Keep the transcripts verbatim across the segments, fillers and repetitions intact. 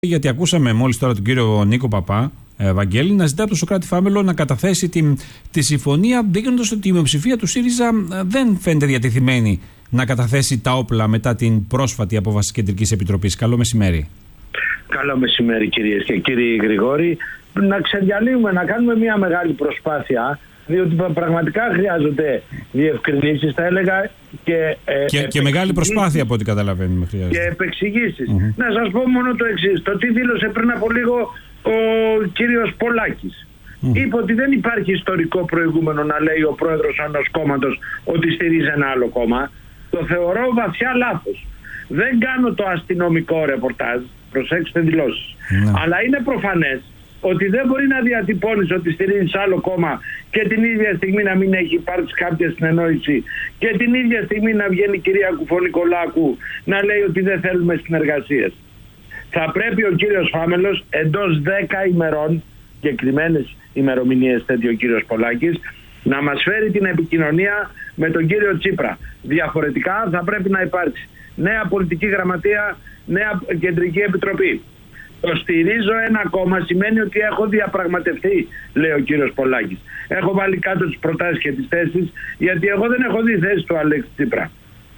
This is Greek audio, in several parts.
Γιατί ακούσαμε μόλις τώρα τον κύριο Νίκο Παπά, ε, Βαγγέλη, να ζητά από τον Σωκράτη Φάμελο να καταθέσει τη, τη συμφωνία, δείχνοντας ότι η μειοψηφία του ΣΥΡΙΖΑ ε, δεν φαίνεται διατεθειμένη να καταθέσει τα όπλα μετά την πρόσφατη απόφαση της Κεντρικής Επιτροπής. Καλό μεσημέρι. Καλό μεσημέρι, κυρίες και κύριοι Γρηγόρη. Να ξεδιαλύουμε, να κάνουμε μια μεγάλη προσπάθεια, διότι πραγματικά χρειάζονται διευκρινήσεις, θα έλεγα. Και, ε, και, και μεγάλη προσπάθεια από ό,τι καταλαβαίνουμε χρειάζεται. Και επεξηγήσεις. Mm-hmm. Να σας πω μόνο το εξής. Το τι δήλωσε πριν από λίγο ο κύριος Πολάκης. Mm-hmm. Είπε ότι δεν υπάρχει ιστορικό προηγούμενο να λέει ο πρόεδρος ενός κόμματος ότι στηρίζει ένα άλλο κόμμα. Το θεωρώ βαθιά λάθος. Δεν κάνω το αστυνομικό ρεπορτάζ, προσέξτε δηλώσεις. Mm-hmm. Αλλά είναι προφανές ότι δεν μπορεί να διατυπώνεις ότι στηρίζεις άλλο κόμμα και την ίδια στιγμή να μην έχει υπάρξει κάποια συνεννόηση και την ίδια στιγμή να βγαίνει η κυρία Κουφό-Νικολάκου να λέει ότι δεν θέλουμε συνεργασίες. Θα πρέπει ο κύριος Φάμελος εντός δέκα ημερών, συγκεκριμένες ημερομηνίες θέτει ο κύριος Πολάκης, να μας φέρει την επικοινωνία με τον κύριο Τσίπρα. Διαφορετικά θα πρέπει να υπάρξει νέα πολιτική γραμματεία, νέα κεντρική επιτροπή. Το στηρίζω ένα κόμμα σημαίνει ότι έχω διαπραγματευτεί, λέει ο κύριος Πολάκης. Έχω βάλει κάτω τις προτάσεις και τις θέσεις, γιατί εγώ δεν έχω δει θέση του Αλέξη Τσίπρα.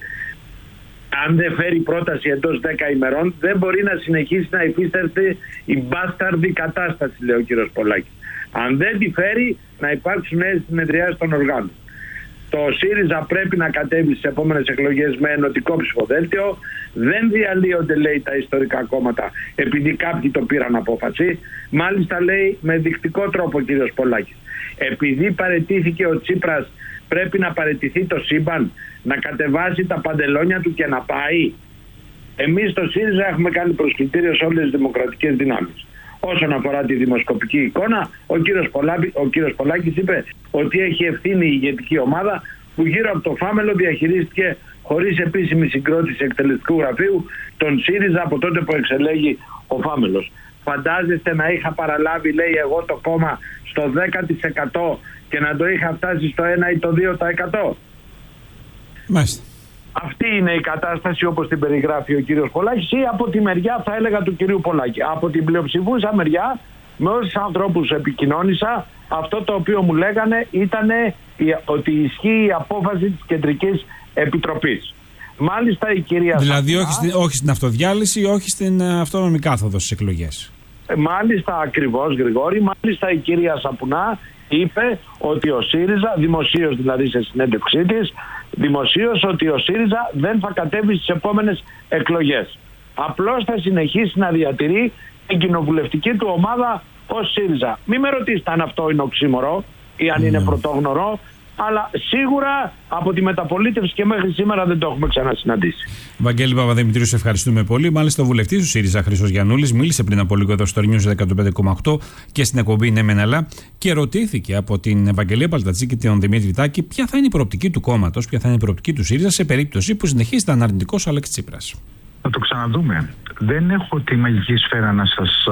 Αν δεν φέρει πρόταση εντός δέκα ημερών, δεν μπορεί να συνεχίσει να υφίσταται η μπάσταρδη κατάσταση, λέει ο κύριος Πολάκης. Αν δεν τη φέρει, να υπάρξουν νέες συνεδριάσεις των οργάνων. Το ΣΥΡΙΖΑ πρέπει να κατέβει στις επόμενες εκλογές με ενωτικό ψηφοδέλτιο. Δεν διαλύονται, λέει, τα ιστορικά κόμματα επειδή κάποιοι το πήραν απόφαση. Μάλιστα, λέει, με δεικτικό τρόπο ο κύριος Πολάκης. Επειδή παραιτήθηκε ο Τσίπρας, πρέπει να παραιτηθεί το σύμπαν, να κατεβάσει τα παντελόνια του και να πάει. Εμείς στο ΣΥΡΙΖΑ έχουμε κάνει προσκλητήριο σε όλες τις δημοκρατικές δυνάμεις. Όσον αφορά τη δημοσκοπική εικόνα, ο κύριος, Πολάκη, ο κύριος Πολάκης είπε ότι έχει ευθύνη η ηγετική ομάδα που γύρω από το Φάμελο διαχειρίστηκε χωρίς επίσημη συγκρότηση εκτελεστικού γραφείου τον ΣΥΡΙΖΑ από τότε που εξελέγει ο Φάμελος. Φαντάζεστε να είχα παραλάβει, λέει, εγώ το κόμμα στο δέκα τοις εκατό και να το είχα φτάσει στο ένα ή το δύο τοις εκατό. Μάλιστα. Αυτή είναι η κατάσταση όπως την περιγράφει ο κύριος Πολάκης ή από τη μεριά, θα έλεγα, του κυρίου Πολάκη. Από την πλειοψηφούσα μεριά, με όσους ανθρώπους επικοινώνησα, αυτό το οποίο μου λέγανε ήταν ότι ισχύει η απόφαση της Κεντρικής Επιτροπής. Μάλιστα η κυρία Δηλαδή Σαπνά, όχι, στην, όχι στην αυτοδιάλυση, όχι στην αυτόνομη κάθοδο στις εκλογές. Μάλιστα ακριβώς, Γρηγόρη, μάλιστα η κυρία Σαπουνά είπε ότι ο ΣΥΡΙΖΑ, δημοσίως δηλαδή σε συνέντευξή της, δημοσίως ότι ο ΣΥΡΙΖΑ δεν θα κατέβει στις επόμενες εκλογές. Απλώς θα συνεχίσει να διατηρεί την κοινοβουλευτική του ομάδα ως ΣΥΡΙΖΑ. Μην με ρωτήσετε αν αυτό είναι οξύμορο ή αν mm. είναι πρωτόγνωρο, αλλά σίγουρα από τη μεταπολίτευση και μέχρι σήμερα δεν το έχουμε ξανασυναντήσει. Βαγγέλη Παπαδημητρίου, σε ευχαριστούμε πολύ. Μάλιστα, ο βουλευτής του ΣΥΡΙΖΑ, Χρήστος Γιαννούλης, μίλησε πριν από λίγο εδώ στο News εκατόν πέντε κόμμα οκτώ και στην εκπομπή Ναι Μεν Αλλά και ρωτήθηκε από την Ευαγγελία Παλτατσή και τον Δημήτρη Τάκη ποια θα είναι η προοπτική του κόμματος, ποια θα είναι η προοπτική του ΣΥΡΙΖΑ σε περίπτωση που συνεχίσει να αρνητικός ο Αλέξης Τσίπρας. Να το ξαναδούμε. Δεν έχω τη μαγική σφαίρα να σας...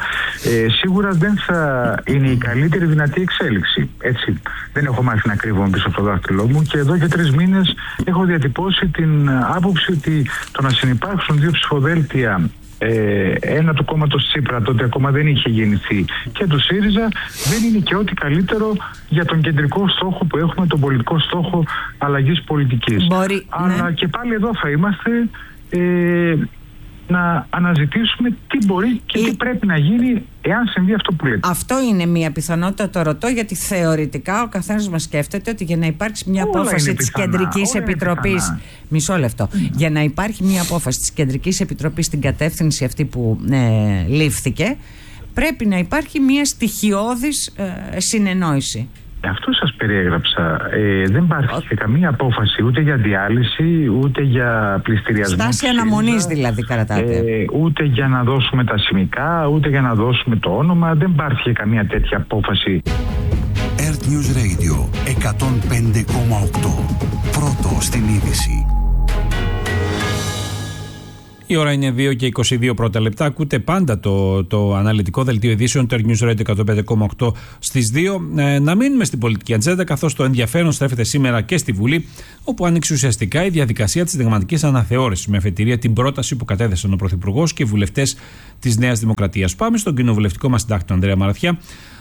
Ε, σίγουρα δεν θα είναι η καλύτερη δυνατή εξέλιξη. Έτσι, δεν έχω μάθει να κρύβω πίσω από το δάχτυλό μου και εδώ και τρεις μήνες έχω διατυπώσει την άποψη ότι το να συνυπάρξουν δύο ψηφοδέλτια, ε, ένα του κόμματος Τσίπρα, τότε ακόμα δεν είχε γεννηθεί, και του ΣΥΡΙΖΑ, δεν είναι και ό,τι καλύτερο για τον κεντρικό στόχο που έχουμε, τον πολιτικό στόχο αλλαγής πολιτικής. Μπορεί, Αλλά ναι. Και πάλι εδώ θα είμαστε... Ε, να αναζητήσουμε τι μπορεί και Ή... τι πρέπει να γίνει εάν συμβεί αυτό που λέτε. Αυτό είναι μια πιθανότητα, το ρωτώ, γιατί θεωρητικά ο καθένας μας σκέφτεται ότι για να υπάρξει μια όλα απόφαση της Κεντρικής Επιτροπής. Μισό λεπτό. Mm. Για να υπάρχει μια απόφαση της Κεντρικής Επιτροπής στην κατεύθυνση αυτή που ε, λήφθηκε, πρέπει να υπάρχει μια στοιχειώδης ε, συνεννόηση. Αυτό σας περιέγραψα. Ε, δεν υπάρχει καμία απόφαση ούτε για διάλυση, ούτε για πληστηριασμό. Στάση αναμονής δηλαδή κρατάτε. Ε, ούτε για να δώσουμε τα σημικά, ούτε για να δώσουμε το όνομα. Δεν υπάρχει καμία τέτοια απόφαση. Earth News Radio εκατόν πέντε κόμμα οκτώ. Πρώτο στην είδηση. Η ώρα είναι δύο και είκοσι δύο πρώτα λεπτά. Ακούτε πάντα το, το αναλυτικό δελτίο ειδήσεων του Air News Radio εκατόν πέντε κόμμα οκτώ στις δύο. Ε, να μείνουμε στην πολιτική ατζέντα, καθώς το ενδιαφέρον στρέφεται σήμερα και στη Βουλή, όπου άνοιξε ουσιαστικά η διαδικασία της συνταγματικής αναθεώρησης, με αφετηρία την πρόταση που κατέθεσαν ο Πρωθυπουργός και οι βουλευτές της Νέας Δημοκρατίας. Πάμε στον κοινοβουλευτικό μας συντάκτη, τον Ανδρέα Μαραθιά,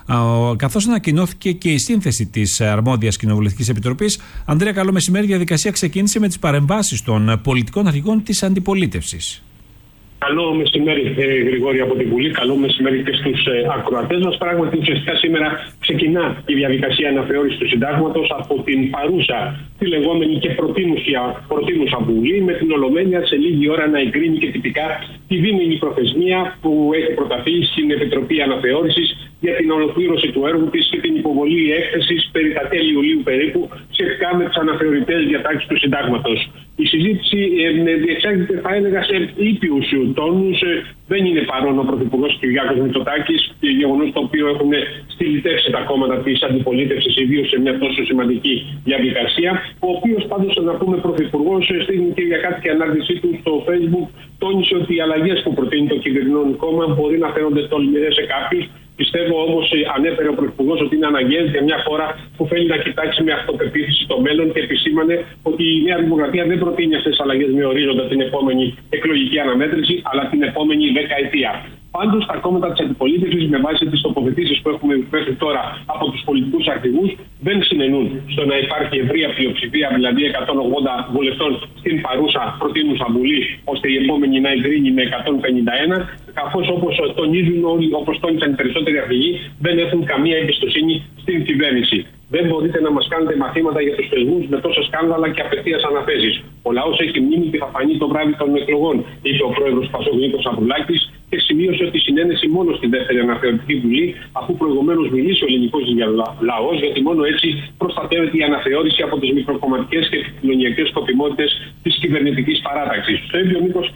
καθώς ανακοινώθηκε και η σύνθεση της αρμόδιας κοινοβουλευτικής επιτροπής. Ανδρέα, καλό μεσημέρι. Η διαδικασία ξεκίνησε με τις παρεμβάσεις των πολιτικών αρχηγών της αντιπολίτευσης. Καλό μεσημέρι, ε, Γρηγόρη, από τη Βουλή. Καλό μεσημέρι και στους ε, ακροατές μας. Πράγματι, ουσιαστικά σήμερα ξεκινά η διαδικασία αναθεώρησης του συντάγματος από την παρούσα, τη λεγόμενη και προτείνουσα, προτείνουσα Βουλή, με την Ολομέλεια σε λίγη ώρα να εγκρίνει και τυπικά τη δίμηνη προθεσμία που έχει προταθεί στην Επιτροπή Αναθεώρησης για την ολοκλήρωση του έργου της και την υποβολή έκθεσης περί τα τέλη Ιουλίου περίπου σχετικά με τις αναθεωρητές διατάξεις του συντάγματος. Η συζήτηση ε, διεξάγεται, θα έλεγα, σε ήπιους τόνους. Ε, δεν είναι παρόν ο Πρωθυπουργός Κυριάκος Μητσοτάκης, γεγονός το οποίο έχουν στυλιτεύσει τα κόμματα της αντιπολίτευσης, ιδίως σε μια τόσο σημαντική διαδικασία. Ο οποίος, πάντως, να πούμε, Πρωθυπουργός στην κυριακάτικη ανάρτησή του στο Facebook τόνισε ότι οι αλλαγές που προτείνει το κυβερνών κόμμα μπορεί να φαίνονται τολμηρές σε κάποιους. Πιστεύω όμως, ανέφερε ο Πρωθυπουργός, ότι είναι αναγκαίες για μια χώρα που θέλει να κοιτάξει με αυτοπεποίθηση το μέλλον και επισήμανε ότι η Νέα Δημοκρατία δεν προτείνει αυτές τις αλλαγές με ορίζοντα την επόμενη εκλογική αναμέτρηση, αλλά την επόμενη δεκαετία. Πάντως, τα κόμματα της αντιπολίτευσης, με βάση τις τοποθετήσεις που έχουμε μέχρι τώρα από τους πολιτικούς αρχηγούς, δεν συνενούν στο να υπάρχει ευρεία πλειοψηφία, δηλαδή εκατόν ογδόντα βουλευτών στην παρούσα προτείνουσα Βουλή, ώστε η επόμενη να εγκρίνει με εκατόν πενήντα ένα, καθώς, όπως τονίζουν όλοι, όπως τόνισαν οι περισσότεροι αρχηγοί, δεν έχουν καμία εμπιστοσύνη στην κυβέρνηση. Δεν μπορείτε να μας κάνετε μαθήματα για τους θεσμούς με τόσα σκάνδαλα και απευθείας αναθέσεις. Ο λαός έχει μνήμη και θα φανεί το βράδυ των εκλογών, είπε ο πρόεδρος Πασόκ Νίκος Ανδρουλάκης, και σημείωσε ότι συνένεση μόνο στη δεύτερη αναθεωρητική Βουλή, αφού προηγουμένως μιλήσει ο ελληνικός λαός, γιατί μόνο έτσι προστατεύεται η αναθεώρηση από τις μικροκομματικές και κοινωνιακές σκοπιμότητες της κυβερνητικής παράταξης. Στο ίδιο μήκος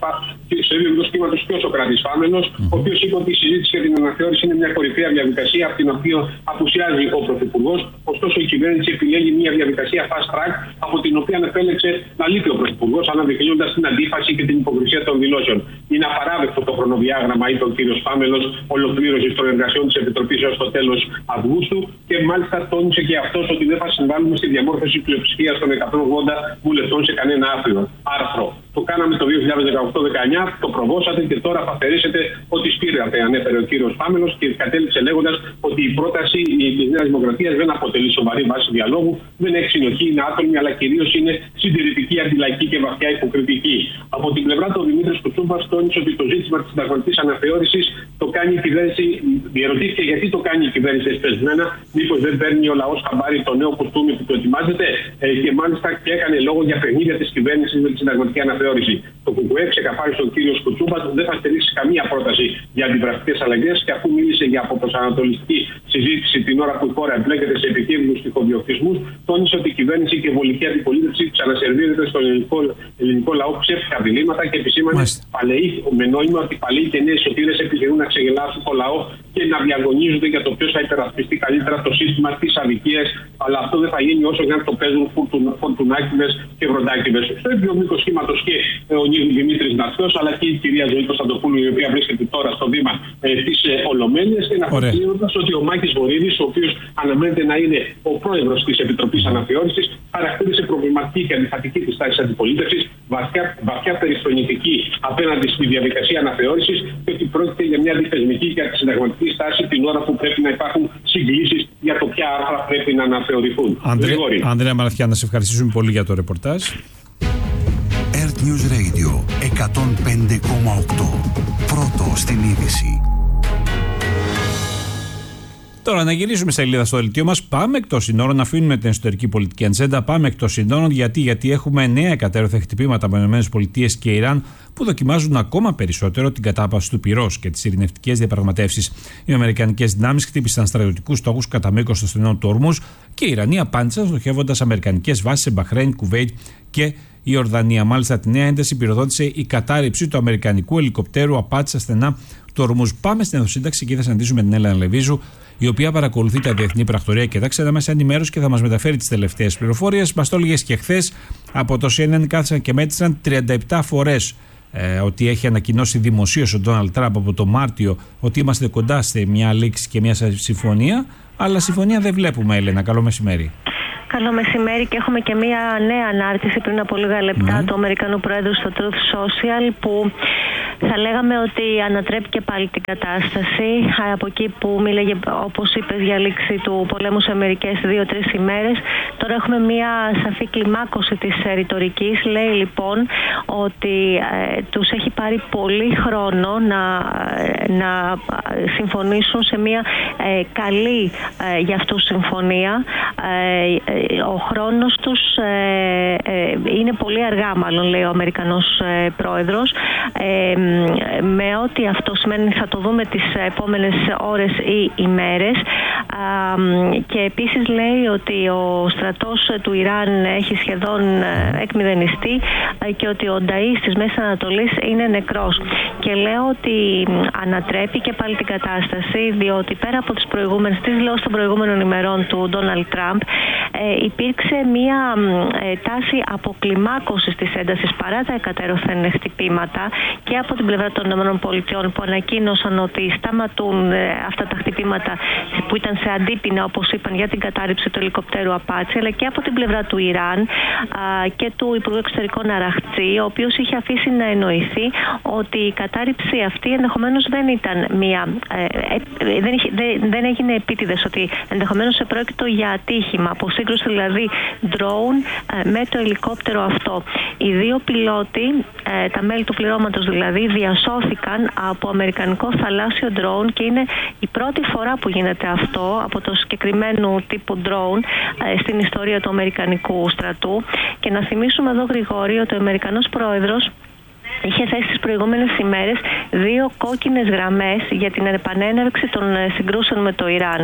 κύματος και ο Σωκράτης Φάμενος, ο οποίος είπε ότι η συζήτηση για την αναθεώρηση είναι μια κορυφαία διαδικασία, από την οποία απουσιάζει ο Πρωθυπουργός. Ωστόσο, η κυβέρνηση επιλέγει μια διαδικασία fast track, από την οποία επέλεξε να λείπει ο Πρωθυπουργός, αναδεικνύοντας την αντίφαση και την υποκρισία των δηλώσεων. Είναι απαράδεκτο το χρονοδιάγραμμα, είπε ο κ. Φάμελος, ολοκλήρωση των εργασιών της Επιτροπής έως το τέλος Αυγούστου, και μάλιστα τόνισε και αυτός ότι δεν θα συμβάλλουμε στη διαμόρφωση πλειοψηφίας των εκατόν ογδόντα βουλευτών σε κανένα άρθρο. Το κάναμε το δύο χιλιάδες δεκαοκτώ δεκαεννιά, το προβώσατε και τώρα θα αφαιρέσετε ό,τι σπήρατε, ανέφερε ο κ. Φάμελος, και κατέληξε λέγοντας ότι η πρόταση της Νέας Δημοκρατίας δεν αποτελεί σοβαρή βάση διαλόγου, δεν έχει συνοχή, είναι άτομη, αλλά κυρίως είναι συντηρητική, αντιλαϊκή και βαθιά υποκριτική. Από την πλευρά του Δημήτρης Κουτσούμπας τόνισε ότι το ζήτημα της συνταγματικής αναθεώρησης το κάνει η κυβέρνηση. Διερωτήθηκε γιατί το κάνει η κυβέρνηση εσπεσμένα, μήπως δεν παίρνει ο λαός χαμπάρι το νέο κουστούμι που το ετοιμάζεται, ε, και μάλιστα και έκανε λόγο για παιχνίδια της κυβέρνησης με τη συνταγματική αναθεώρηση. Το ΚΚΕ ξεκαθάρισε ο κ. Κουτσούμπας δεν θα στηρίξει καμία πρόταση για αντιπρακτικές αλλαγές, και αφού μίλησε για αποπροσανατολιστική συζήτηση την ώρα που η χώρα εμπλέκεται σε επικίνδυνους τυχοδιοκτισμούς, τόνισε ότι η κυβέρνηση και η βολική αντιπολίτευση ξανασερβίρεται στον ελληνικό, ελληνικό λαό ψεύτικα διλήμματα, και επισήμανε παλαιοί, με νόημα ότι παλαιοί και νέοι σωτήρες επιχειρούν να ξεγελάσουν το λαό και να διαγωνίζονται για το ποιος θα υπερασπιστεί καλύτερα το σύστημα της αδικίας, αλλά αυτό δεν θα γίνει όσο για να το παίζουν φορτουνάκηδες και βροντάκηδες. Στο ίδιο μήκος κύματος και ο Δημήτρης Ναυτός, αλλά και η κυρία Ζωή Κωνσταντοπούλου, η οποία βρίσκεται τώρα στο βήμα ε, της ε, Ολομέλειας, και να αποδεικνύοντας ότι ο Μάκης Βορίδης, ο οποίος αναμένεται να είναι ο πρόεδρος της Επιτροπής Αναθεώρησης, χαρακτήρισε προβληματική και αντιφατική της τάξης αντιπολίτευσης, βαθιά, βαθιά περιφρονητική απέναντι στη διαδικασία αναθεώρησης, και ότι πρόκειται για μια αντιθεσμική και αντισυνταγματική στάση την ώρα που πρέπει να υπάρχουν συγκλήσεις για το ποια άρθρα πρέπει να αναθεωρηθούν. Ανδρέ, Ανδρέα Μαραθιά, να σε ευχαριστήσουμε πολύ για το ρεπορτάζ. Air News Radio εκατόν πέντε κόμμα οκτώ. Πρώτο στην είδηση. Τώρα να γυρίσουμε σελίδα στο δελτίο μας. Πάμε εκτός συνόρων, να αφήνουμε την εσωτερική πολιτική ατζέντα. Πάμε εκτός συνόρων, γιατί, γιατί έχουμε νέα εκατέρωθα χτυπήματα από ΗΠΑ και Ιράν, που δοκιμάζουν ακόμα περισσότερο την κατάπαυση του πυρός και τις ειρηνευτικές διαπραγματεύσεις. Οι αμερικανικές δυνάμεις χτύπησαν στρατιωτικούς στόχους κατά μήκος των στενών του Ορμούζ, και οι Ιρανοί απάντησαν στοχεύοντας αμερικανικές βάσεις σε Μπαχρέιν, Κουβέιτ και η Ορδανία. Μάλιστα, τη νέα ένταση πυροδότησε η κατάρριψη του αμερικανικού ελικοπτέρου απάτη στα στενά του Ορμούζ. Πάμε στην ενδοσύνταξη και θα συναντήσουμε την Έλενα Λεβίζου, η οποία παρακολουθεί τα διεθνή πρακτορία και τα ξένα μέσα ενημέρωση και θα μας μεταφέρει τις τελευταίες πληροφορίες. Μας το έλεγες και χθες, από το σι εν εν κάθισαν και μέτρησαν τριάντα επτά φορές ε, ότι έχει ανακοινώσει δημοσίως ο Ντόναλντ Τραμπ από το Μάρτιο ότι είμαστε κοντά σε μια λήξη και μια συμφωνία, αλλά συμφωνία δεν βλέπουμε, Έλενα. Καλό μεσημέρι. Καλό μεσημέρι, και έχουμε και μία νέα ανάρτηση πριν από λίγα λεπτά mm. του Αμερικανού Πρόεδρου στο Truth Social, που θα λέγαμε ότι ανατρέπει και πάλι την κατάσταση από εκεί που μίλαγε, όπως είπες, για λήξη του πολέμου σε μερικές δύο-τρεις ημέρες. Τώρα έχουμε μία σαφή κλιμάκωση της ρητορικής. Λέει λοιπόν ότι ε, τους έχει πάρει πολύ χρόνο να, να συμφωνήσουν σε μία ε, καλή ε, για αυτούς συμφωνία. Ε, ο χρόνος τους ε, ε, είναι πολύ αργά, μάλλον, λέει ο Αμερικανός ε, Πρόεδρος, ε, με ό,τι αυτό σημαίνει θα το δούμε τις επόμενες ώρες ή ημέρες. Ε, και επίσης λέει ότι ο στρατός του Ιράν έχει σχεδόν εκμηδενιστεί ε, και ότι ο νταΐς της Μέσης Ανατολής είναι νεκρός. Και λέω ότι ανατρέπει και πάλι την κατάσταση, διότι πέρα από τις προηγούμενες, τις λέω των προηγούμενων ημερών του Ντόναλντ Τραμπ, Ε, υπήρξε μία ε, τάση αποκλιμάκωσης της έντασης παρά τα εκατέρωθεν χτυπήματα και από την πλευρά των ΗΠΑ, που ανακοίνωσαν ότι σταματούν ε, αυτά τα χτυπήματα που ήταν σε αντίπεινα, όπως είπαν, για την κατάρριψη του ελικοπτέρου Απάτσι, αλλά και από την πλευρά του Ιράν α, και του Υπουργού Εξωτερικών Αραχτζή, ο οποίος είχε αφήσει να εννοηθεί ότι η κατάρριψη αυτή ενδεχομένως δεν ήταν μία, ε, ε, δεν, είχε, δεν, δεν έγινε επίτηδες, ότι ενδεχομένως επρόκειτο για ατύχημα, από σύγκρουση δηλαδή drone με το ελικόπτερο αυτό. Οι δύο πιλότοι, τα μέλη του πληρώματος δηλαδή, διασώθηκαν από αμερικανικό θαλάσσιο drone, και είναι η πρώτη φορά που γίνεται αυτό από το συγκεκριμένο τύπου drone στην ιστορία του αμερικανικού στρατού. Και να θυμίσουμε εδώ, Γρηγόρη, ότι ο Αμερικανός Πρόεδρος είχε θέσει τις προηγούμενες ημέρες δύο κόκκινες γραμμές για την επανέναρξη των συγκρούσεων με το Ιράν.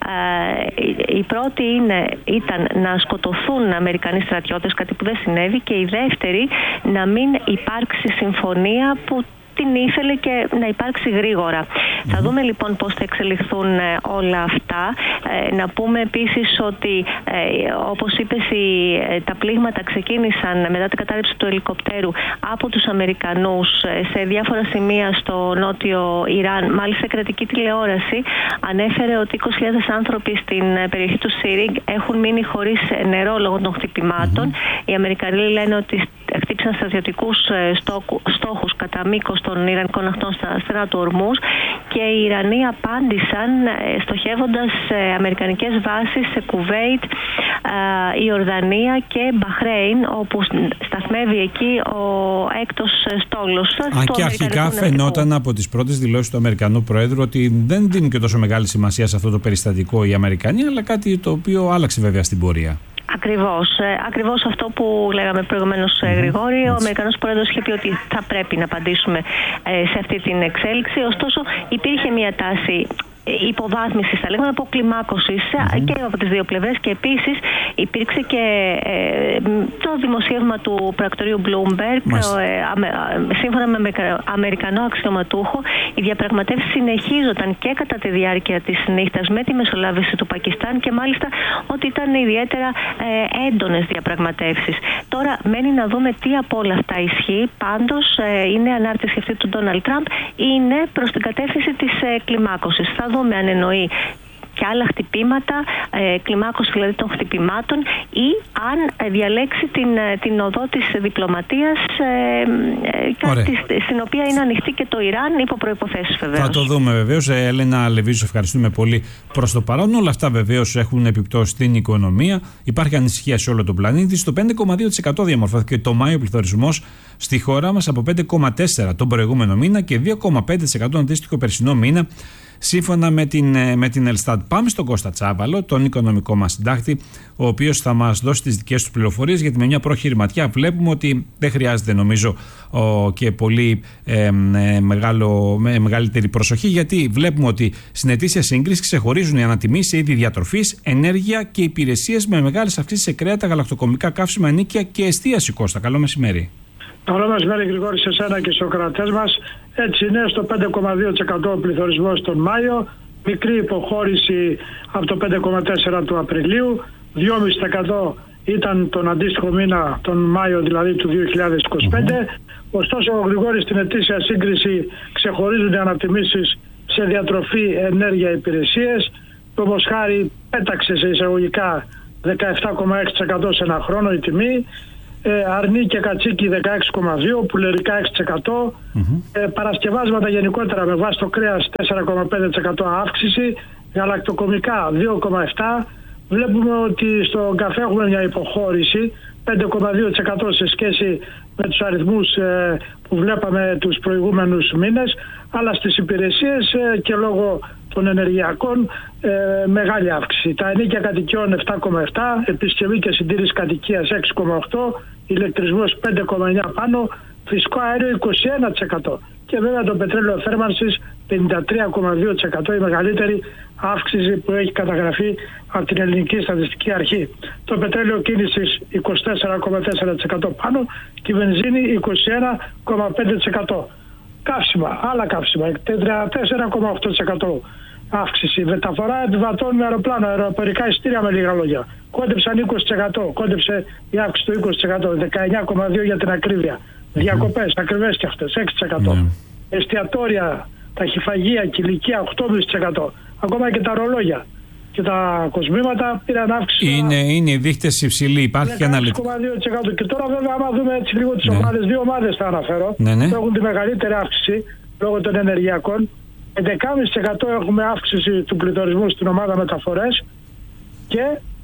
Ε, η πρώτη είναι, ήταν να σκοτωθούν Αμερικανοί στρατιώτες, κάτι που δεν συνέβη, και η δεύτερη να μην υπάρξει συμφωνία που την ήθελε και να υπάρξει γρήγορα. Mm-hmm. Θα δούμε λοιπόν πώς θα εξελιχθούν ε, όλα αυτά. Ε, να πούμε επίσης ότι ε, όπως είπες, οι, ε, τα πλήγματα ξεκίνησαν μετά την κατάρριψη του ελικοπτέρου από τους Αμερικανούς ε, σε διάφορα σημεία στο νότιο Ιράν. Μάλιστα η κρατική τηλεόραση ανέφερε ότι είκοσι χιλιάδες άνθρωποι στην περιοχή του Σίριγκ έχουν μείνει χωρίς νερό λόγω των χτυπημάτων. Mm-hmm. Οι Αμερικανοί λένε ότι χτύπησαν στρατιωτικούς στόχους κατά μήκος των Ιρανικών ακτών στα στενά του Ορμούς, και οι Ιρανοί απάντησαν στοχεύοντας αμερικανικές βάσεις σε Κουβέιτ, Ιορδανία και Μπαχρέιν, όπου σταθμεύει εκεί ο έκτος στόλος. Αν και αρχικά φαινόταν από τις πρώτες δηλώσεις του Αμερικανού Προέδρου ότι δεν δίνουν και τόσο μεγάλη σημασία σε αυτό το περιστατικό οι Αμερικανοί, αλλά κάτι το οποίο άλλαξε βέβαια στην πορεία. Ακριβώς, ε, ακριβώς αυτό που λέγαμε προηγουμένως, mm-hmm. Γρηγόρη. Ο Αμερικανός Πρόεδρος είχε πει ότι θα πρέπει να απαντήσουμε ε, σε αυτή την εξέλιξη. Ωστόσο υπήρχε μια τάση υποβάθμισης, θα λέγαμε, αποκλιμάκωσης mm-hmm. και από τις δύο πλευρές, και επίσης υπήρξε και ε, το δημοσίευμα του πρακτορείου Bloomberg, ε, αμε, σύμφωνα με Αμερικανό αξιωματούχο. Οι διαπραγματεύσεις συνεχίζονταν και κατά τη διάρκεια της νύχτας με τη μεσολάβηση του Πακιστάν, και μάλιστα ότι ήταν ιδιαίτερα ε, έντονες διαπραγματεύσεις. Τώρα μένει να δούμε τι από όλα αυτά ισχύει. Πάντως ε, είναι ανάρτηση αυτή του Ντόναλντ Τραμπ, είναι προς την κατεύθυνση της ε, κλιμάκωσης. Θα δούμε αν εννοεί και άλλα χτυπήματα, ε, κλιμάκωση δηλαδή των χτυπημάτων, ή αν διαλέξει την, την οδό της διπλωματίας, ε, ε, της, στην οποία είναι ανοιχτή και το Ιράν, υπό προϋποθέσεις βεβαίως. Θα το δούμε βεβαίως. Ε, Έλενα Λεβίζου, ευχαριστούμε πολύ προς το παρόν. Όλα αυτά βεβαίως έχουν επιπτώσει στην οικονομία. Υπάρχει ανησυχία σε όλο τον πλανήτη. Στο πέντε κόμμα δύο τοις εκατό διαμορφώθηκε το Μάιο πληθωρισμός στη χώρα μας, από πέντε κόμμα τέσσερα τοις εκατό τον προηγούμενο μήνα και δύο κόμμα πέντε τοις εκατό τον αντίστοιχο περσινό μήνα, σύμφωνα με την, με την Ελστάτ. Πάμε στον Κώστα Τσάβαλο, τον οικονομικό μας συντάκτη, ο οποίος θα μας δώσει τις δικές του πληροφορίες, γιατί με μια πρόχειρη ματιά βλέπουμε ότι δεν χρειάζεται, νομίζω, ο, και πολύ ε, ε, μεγάλο, με, μεγαλύτερη προσοχή, γιατί βλέπουμε ότι στην ετήσια σύγκριση ξεχωρίζουν οι ανατιμήσεις σε είδη διατροφής, ενέργεια και υπηρεσίες, με μεγάλες αυξήσεις σε κρέατα, γαλακτοκομικά, καύσιμα, ενοίκια και εστίαση. Κώστα, καλό μεσημέρι. Καλό μεσημέρι, Γρηγόρη, σε σένα και στους κρατές μας. Έτσι είναι, στο πέντε κόμμα δύο τοις εκατό ο πληθωρισμός τον Μάιο, μικρή υποχώρηση από το πέντε κόμμα τέσσερα τοις εκατό του Απριλίου, δύο κόμμα πέντε τοις εκατό ήταν τον αντίστοιχο μήνα, τον Μάιο δηλαδή του δύο χιλιάδες είκοσι πέντε, mm-hmm. Ωστόσο, ο Γρηγόρης, στην ετήσια σύγκριση ξεχωρίζουν οι ανατιμήσεις σε διατροφή, ενέργεια, υπηρεσίες. Όπως χάρη πέταξε σε εισαγωγικά δεκαεπτά κόμμα έξι τοις εκατό σε ένα χρόνο η τιμή. Ε, αρνί και κατσίκι δεκαέξι κόμμα δύο τοις εκατό, πουλερικά έξι τοις εκατό. Mm-hmm. Ε, παρασκευάσματα γενικότερα με βάση το κρέας τέσσερα κόμμα πέντε τοις εκατό αύξηση. Γαλακτοκομικά δύο κόμμα επτά τοις εκατό. Βλέπουμε ότι στον καφέ έχουμε μια υποχώρηση πέντε κόμμα δύο τοις εκατό σε σχέση με τους αριθμούς ε, που βλέπαμε τους προηγούμενους μήνες, αλλά στις υπηρεσίες ε, και λόγω των ενεργειακών ε, μεγάλη αύξηση. Τα ενοίκια κατοικιών επτά κόμμα επτά, επισκευή και συντήρηση κατοικίας έξι κόμμα οκτώ, ηλεκτρισμός πέντε κόμμα εννιά πάνω, φυσικό αέριο είκοσι ένα τοις εκατό και βέβαια το πετρέλαιο θέρμανσης πενήντα τρία κόμμα δύο τοις εκατό, η μεγαλύτερη αύξηση που έχει καταγραφεί από την Ελληνική Στατιστική Αρχή. Το πετρέλαιο κίνησης είκοσι τέσσερα κόμμα τέσσερα τοις εκατό πάνω και η βενζίνη είκοσι ένα κόμμα πέντε τοις εκατό. Καύσιμα, άλλα καύσιμα, τριάντα τέσσερα κόμμα οκτώ τοις εκατό αύξηση. Μεταφορά επιβατών με αεροπλάνο, αεροπορικά εισιτήρια με λίγα λόγια. Κόντεψαν είκοσι τοις εκατό, κόντεψε η αύξηση του είκοσι τοις εκατό, δεκαεννιά κόμμα δύο τοις εκατό για την ακρίβεια. Mm-hmm. Διακοπές, ακριβές και αυτές, έξι τοις εκατό. Mm-hmm. Εστιατόρια, ταχυφαγεία, κηλικία οκτώ κόμμα πέντε τοις εκατό. Ακόμα και τα ρολόγια και τα κοσμήματα πήραν αύξηση. Είναι, είναι οι δείχτες υψηλοί, υπάρχει και αναλυτικό. έξι κόμμα δύο τοις εκατό. Και τώρα βέβαια άμα δούμε έτσι λίγο τις ναι. ομάδες, δύο ομάδες θα αναφέρω, ναι, ναι. που έχουν τη μεγαλύτερη αύξηση λόγω των ενεργειακών. έντεκα κόμμα πέντε τοις εκατό έχουμε αύξηση του πληθωρισμού στην ομάδα μεταφορές και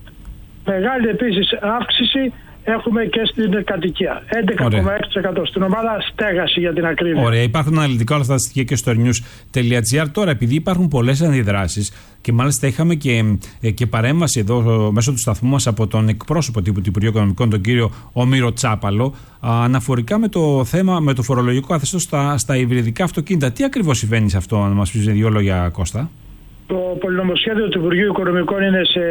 μεγάλη επίσης αύξηση έχουμε και στην κατοικία. έντεκα κόμμα έξι τοις εκατό στην ομάδα στέγαση για την ακρίβεια. Ωραία. Υπάρχουν αναλυτικά όλα αυτά τα στοιχεία και στο news τελεία gr. Τώρα, επειδή υπάρχουν πολλές αντιδράσεις και μάλιστα είχαμε και, και παρέμβαση εδώ μέσω του σταθμού μας από τον εκπρόσωπο τύπου του Υπουργείου Οικονομικών, τον κύριο Ομήρο Τσάπαλο, αναφορικά με το θέμα, με το φορολογικό καθεστώς στα, στα υβριδικά αυτοκίνητα. Τι ακριβώς συμβαίνει σε αυτό, να μας πεις δύο λόγια, Κώστα? Το πολυνομοσχέδιο του Υπουργείου Οικονομικών είναι σε,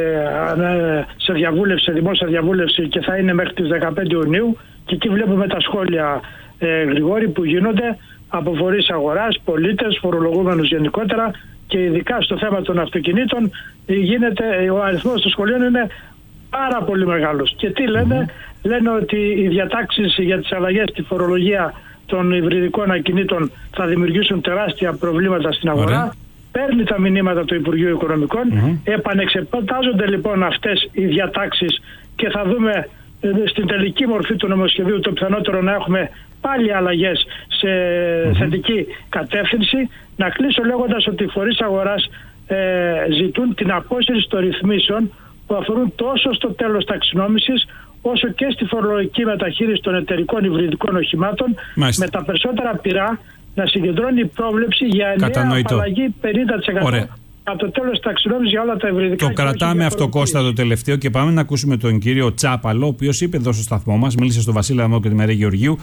σε διαβούλευση, σε δημόσια διαβούλευση και θα είναι μέχρι τις δεκαπέντε Ιουνίου και εκεί βλέπουμε τα σχόλια ε, Γρηγόρη που γίνονται από φορείς αγοράς, πολίτες, φορολογούμενους γενικότερα και ειδικά στο θέμα των αυτοκινήτων γίνεται, ο αριθμός των σχολείων είναι πάρα πολύ μεγάλος. Και τι λένε? Mm-hmm. Λένε ότι οι διατάξεις για τις αλλαγές στη φορολογία των υβριδικών ακινήτων θα δημιουργήσουν τεράστια προβλήματα στην αγορά. Mm-hmm. Παίρνει τα μηνύματα του Υπουργείου Οικονομικών, mm-hmm. επανεξετάζονται λοιπόν αυτές οι διατάξεις και θα δούμε ε, στην τελική μορφή του νομοσχεδίου το πιθανότερο να έχουμε πάλι αλλαγές σε mm-hmm. θετική κατεύθυνση. Να κλείσω λέγοντας ότι οι φορείς αγοράς ε, ζητούν την απόσυρση των ρυθμίσεων που αφορούν τόσο στο τέλος ταξινόμησης όσο και στη φορολογική μεταχείριση των εταιρικών υβριδικών οχημάτων. Μάλιστα. Με τα περισσότερα πειρά να συγκεντρώνει η πρόβλεψη για ενιαία απαλλαγή πενήντα τοις εκατό Ωραία. Από το τέλος της ταξινόμησης για όλα τα υβριδικά. Το κρατάμε αυτό, Κώστα, το τελευταίο και πάμε να ακούσουμε τον κύριο Τσάπαλο, ο οποίος είπε εδώ στο σταθμό μας, μίλησε στον Βασίλη Αδαμό και τη Μαρία Γεωργίου,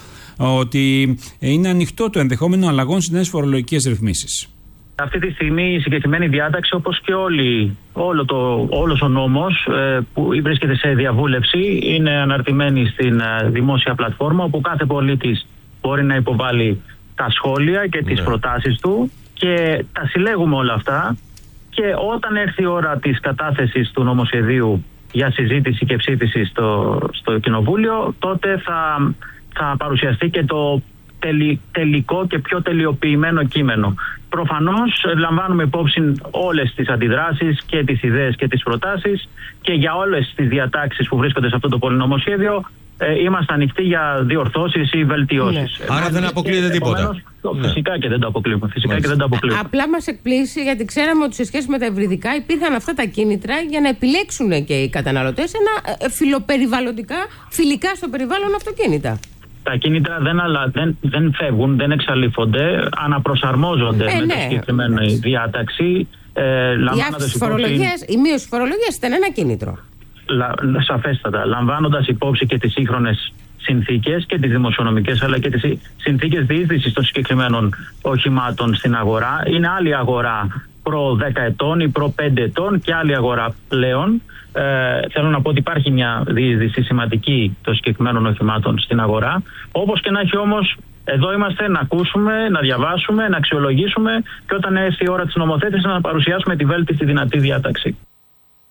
ότι είναι ανοιχτό το ενδεχόμενο αλλαγών στις νέες φορολογικές ρυθμίσεις. Αυτή τη στιγμή η συγκεκριμένη διάταξη, όπως και όλοι, όλο το, όλος ο νόμος ε, που βρίσκεται σε διαβούλευση, είναι αναρτημένη στην ε, δημόσια πλατφόρμα, όπου κάθε πολίτης μπορεί να υποβάλει τα σχόλια και τις ναι. προτάσεις του και τα συλλέγουμε όλα αυτά και όταν έρθει η ώρα της κατάθεσης του νομοσχεδίου για συζήτηση και ψήφιση στο, στο Κοινοβούλιο, τότε θα, θα παρουσιαστεί και το τελει, τελικό και πιο τελειοποιημένο κείμενο. Προφανώς λαμβάνουμε υπόψη όλες τις αντιδράσεις και τις ιδέες και τις προτάσεις και για όλες τις διατάξεις που βρίσκονται σε αυτό το πολυνομοσχέδιο Ε, είμαστε ανοιχτοί για διορθώσεις ή βελτιώσεις. Ναι. Άρα δεν αποκλείεται τίποτα. Ναι. Φυσικά και δεν το αποκλείουμε. Φυσικά και δεν το αποκλείουμε. Απλά μας εκπλήσει γιατί ξέραμε ότι σε σχέση με τα υβριδικά υπήρχαν αυτά τα κίνητρα για να επιλέξουν και οι καταναλωτές ένα φιλοπεριβαλλοντικά, φιλικά στο περιβάλλον αυτοκίνητα. Τα κίνητρα δεν, αλλά, δεν, δεν φεύγουν, δεν εξαλείφονται, αναπροσαρμόζονται ε, με ναι. τη συγκεκριμένη διάταξη. Ε, η αύξηση φορολογίας, η μείωση φορολογίας ήταν ένα κίνητρο. Σαφέστατα, λαμβάνοντας υπόψη και τις σύγχρονες συνθήκες και τις δημοσιονομικές αλλά και τις συνθήκες διείσδυσης των συγκεκριμένων οχημάτων στην αγορά. Είναι άλλη αγορά προ δέκα ετών ή προ πέντε ετών και άλλη αγορά πλέον. Ε, θέλω να πω ότι υπάρχει μια διείσδυση σημαντική των συγκεκριμένων οχημάτων στην αγορά. Όπως και να έχει όμως, εδώ είμαστε να ακούσουμε, να διαβάσουμε, να αξιολογήσουμε και όταν έρθει η ώρα της νομοθέτησης να παρουσιάσουμε τη βέλτιστη δυνατή διάταξη.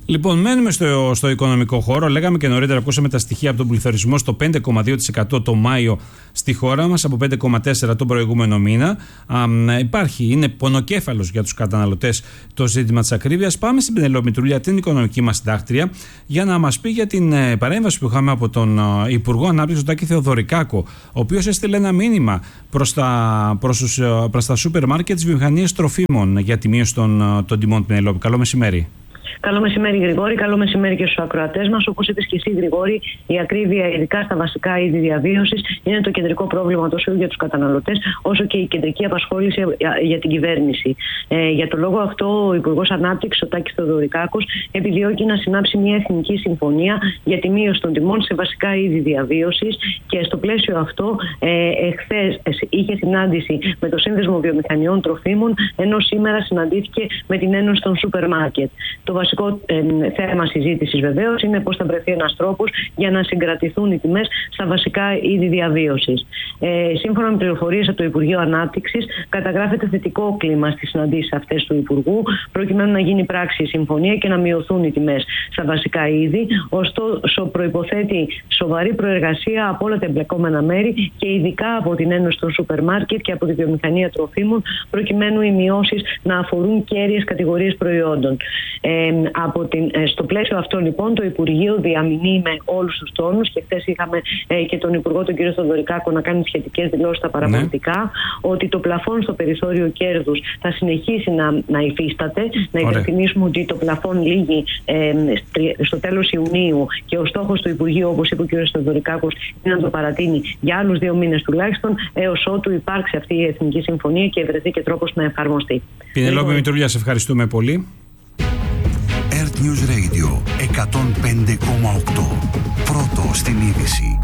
Λοιπόν, μένουμε στο, στο οικονομικό χώρο. Λέγαμε και νωρίτερα, ακούσαμε τα στοιχεία από τον πληθωρισμό στο πέντε κόμμα δύο τοις εκατό το Μάιο στη χώρα μας, από πέντε κόμμα τέσσερα τοις εκατό τον προηγούμενο μήνα. Α, υπάρχει, είναι πονοκέφαλος για τους καταναλωτές το ζήτημα της ακρίβειας. Πάμε στην Πενελόπη Μητρούλια, την οικονομική μας συντάκτρια, για να μας πει για την ε, παρέμβαση που είχαμε από τον ε, Υπουργό Ανάπτυξης, τον Τάκη Θεοδωρικάκο, ο οποίος έστειλε ένα μήνυμα προς τα, προς τους, προς τα σούπερ μάρκετ της βιομηχανίας τροφίμων για τη μείωση των, των τιμών. Πενελόπη, καλό μεσημέρι. Καλό μεσημέρι, Γρηγόρη. Καλό μεσημέρι και στους ακροατές μας. Όπως είπες και εσύ, Γρηγόρη, η ακρίβεια, ειδικά στα βασικά είδη διαβίωσης, είναι το κεντρικό πρόβλημα τόσο για τους καταναλωτές, όσο και η κεντρική απασχόληση για την κυβέρνηση. Ε, για τον λόγο αυτό, ο Υπουργός Ανάπτυξης, ο Τάκης Θεοδωρικάκος, επιδιώκει να συνάψει μια εθνική συμφωνία για τη μείωση των τιμών σε βασικά είδη διαβίωσης. Και στο πλαίσιο αυτό, ε, εχθές είχε συνάντηση με το Σύνδεσμο Βιομηχανιών Τροφίμων, ενώ σήμερα συναντήθηκε με την Ένωση των Σούπερ Μάρκετ. Το βασικό ε, θέμα συζήτησης βεβαίως είναι πώς θα βρεθεί ένας τρόπος για να συγκρατηθούν οι τιμές στα βασικά είδη διαβίωσης. Ε, σύμφωνα με πληροφορίες από το Υπουργείο Ανάπτυξης, καταγράφεται θετικό κλίμα στις συναντήσεις αυτές του Υπουργού, προκειμένου να γίνει πράξη η συμφωνία και να μειωθούν οι τιμές στα βασικά είδη. Ωστόσο, προϋποθέτει σοβαρή προεργασία από όλα τα εμπλεκόμενα μέρη και ειδικά από την Ένωση των Σούπερ Μάρκετ και από τη Βιομηχανία Τροφίμων, προκειμένου οι μειώσεις να αφορούν κέρυες κατηγορίες προϊόντων. Ε, από την, ε, στο πλαίσιο αυτό, λοιπόν, το Υπουργείο διαμηνεί με όλους τους τόνους, και χθες είχαμε ε, και τον Υπουργό, τον κύριο Θεοδωρικάκο, να κάνει σχετικές δηλώσεις στα παραπολιτικά, ναι, ότι το πλαφόν στο περιθώριο κέρδους θα συνεχίσει να, να υφίσταται. Να υπενθυμίσουμε ότι το πλαφόν λύγει ε, στο τέλος Ιουνίου και ο στόχος του Υπουργείου, όπως είπε ο κύριος Θεοδωρικάκος, είναι να το παρατείνει για άλλους δύο μήνες τουλάχιστον, έως ότου υπάρξει αυτή η εθνική συμφωνία και βρεθεί και τρόπος να εφαρμοστεί. Πενελόπη Μητρούλια, σε ευχαριστούμε πολύ. Earth News Radio εκατόν πέντε κόμμα οκτώ. Πρώτο στην είδηση.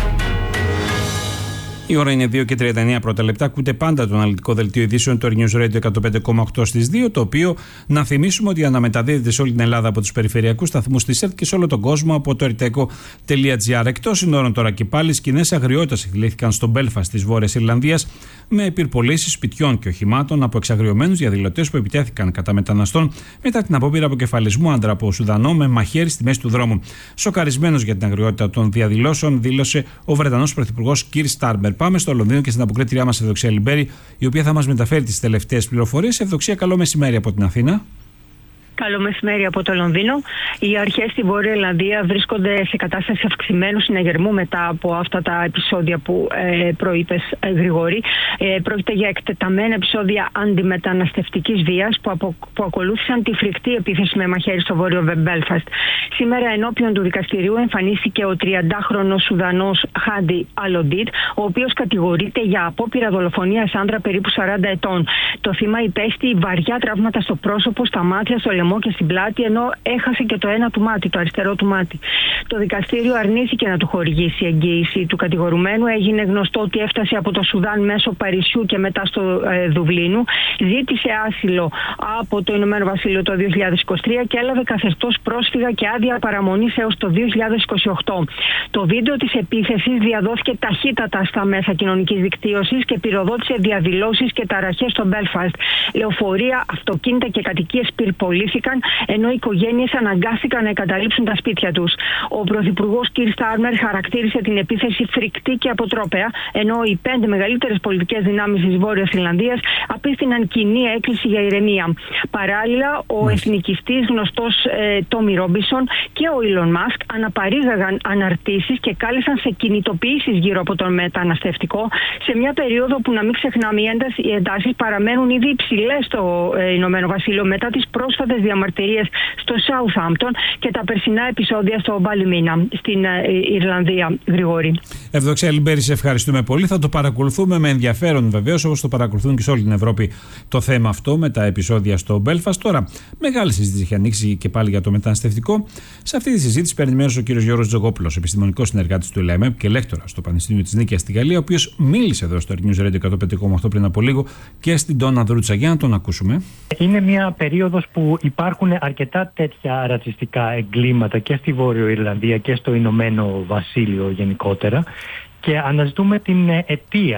Η ώρα είναι δύο και τριάντα εννέα πρώτα λεπτά. Ακούτε πάντα το αναλυτικό δελτίο ειδήσεων του Earth News Radio εκατόν πέντε κόμμα οκτώ στις δύο, το οποίο να θυμίσουμε ότι αναμεταδίδεται σε όλη την Ελλάδα από τους περιφερειακούς σταθμούς της ΕΡΤ και σε όλο τον κόσμο από το ερτέκο τελεία τζι άρ. Εκτός συνόρων τώρα και πάλι, σκηνές αγριότητας εκδηλήθηκαν στο Μπέλφαστ της Βόρειας Ιρλανδίας, με επιρροπολίσεις σπιτιών και οχημάτων από εξαγριωμένους διαδηλωτές που επιτέθηκαν κατά μεταναστών μετά την απόπειρα αποκεφαλισμού άντρα από Σουδανό με μαχαίρι στη μέση του δρόμου. Σοκαρισμένος για την αγριότητα των διαδηλώσεων, δήλωσε ο Βρετανός Πρωθυπουργός Κίρ Στάρμερ. Πάμε στο Λονδίνο και στην αποκρίτριά μας Ευδοξία Λιμπέρη, η οποία θα μας μεταφέρει τις τελευταίες πληροφορίες. Ευδοξία, καλό μεσημέρι από την Αθήνα. Καλό μεσημέρι από το Λονδίνο. Οι αρχές στη Βόρεια Ιρλανδία βρίσκονται σε κατάσταση αυξημένου συναγερμού μετά από αυτά τα επεισόδια που ε, προείπες, ε, Γρηγόρη. Ε, πρόκειται για εκτεταμένα επεισόδια αντιμεταναστευτικής βίας που, απο, που ακολούθησαν τη φρικτή επίθεση με μαχαίρι στο βόρειο Μπέλφαστ. Σήμερα ενώπιον του δικαστηρίου εμφανίστηκε ο τριαντάχρονος Σουδανός Χάντι Αλοντίτ, ο οποίος κατηγορείται για απόπειρα δολοφονίας άντρα περίπου σαράντα ετών. Το θύμα υπέστη βαριά τραύματα στο πρόσωπο, στα μάτια, στο λαιμό και στην πλάτη, ενώ έχασε και το ένα του μάτι, το αριστερό του μάτι. Το δικαστήριο αρνήθηκε να του χορηγήσει εγγύηση του κατηγορουμένου. Έγινε γνωστό ότι έφτασε από το Σουδάν μέσω Παρισιού και μετά στο ε, Δουβλίνου. Ζήτησε άσυλο από το Ηνωμένο Βασίλειο το δύο χιλιάδες είκοσι τρία και έλαβε καθεστώς πρόσφυγα και άδεια παραμονής έως το δύο χιλιάδες είκοσι οκτώ. Το βίντεο της επίθεσης διαδόθηκε ταχύτατα στα μέσα κοινωνικής δικτύωσης και πυροδότησε διαδηλώσεις και ταραχές στο Μπέλφαστ. Λεωφορεία, αυτοκίνητα και κατοικίες πυρπολήθηκαν, ενώ οι οικογένειες αναγκάστηκαν να εγκαταλείψουν τα σπίτια τους. Ο Πρωθυπουργός Κίρ Στάρμερ χαρακτήρισε την επίθεση φρικτή και αποτρόπαια, ενώ οι πέντε μεγαλύτερες πολιτικές δυνάμεις της Βόρειας Ιρλανδίας απίστηναν κοινή έκκληση για ηρεμία. Παράλληλα, ο mm. εθνικιστής γνωστός ε, Τόμι Ρόμπινσον και ο Ήλον Μάσκ αναπαρήγαγαν αναρτήσεις και κάλεσαν σε κινητοποιήσεις γύρω από τον μεταναστευτικό, σε μια περίοδο που, να μην ξεχνάμε, οι εντάσεις παραμένουν ήδη υψηλές στο ε, Ηνωμένο Βασίλειο μετά τις πρόσφατες διαμαρτυρίες στο Southampton και τα περσινά επεισόδια στο Μπαλιμίνα στην ε, Ιρλανδία. Γρηγόρη. Ευδοξία Λιμπέρη, σε ευχαριστούμε πολύ. Θα το παρακολουθούμε με ενδιαφέρον, βεβαίως, όπως το παρακολουθούν και σε όλη την Ευρώπη το θέμα αυτό με τα επεισόδια στο Μπέλφαστ. Τώρα, μεγάλη συζήτηση έχει ανοίξει και πάλι για το μεταναστευτικό. Σε αυτή τη συζήτηση παίρνει μέρος ο κύριος Γιώργος Τζογόπουλος, επιστημονικός συνεργάτης του ΕΛΑΕΜΕΠ και λέκτορας στο Πανεπιστήμιο της Νίκαιας στη Γαλλία, ο οποίος μίλησε εδώ στο Earth News Radio εκατόν πέντε κόμμα οκτώ πριν από λίγο και στην Ντόνα Δρούτσα. Για να τον ακούσουμε. Είναι μια περίοδος που υπάρχουν αρκετά τέτοια ρατσιστικά εγκλήματα και στη Βόρειο Ιρλανδία και στο Ηνωμένο Βασίλειο γενικότερα, και αναζητούμε την αιτία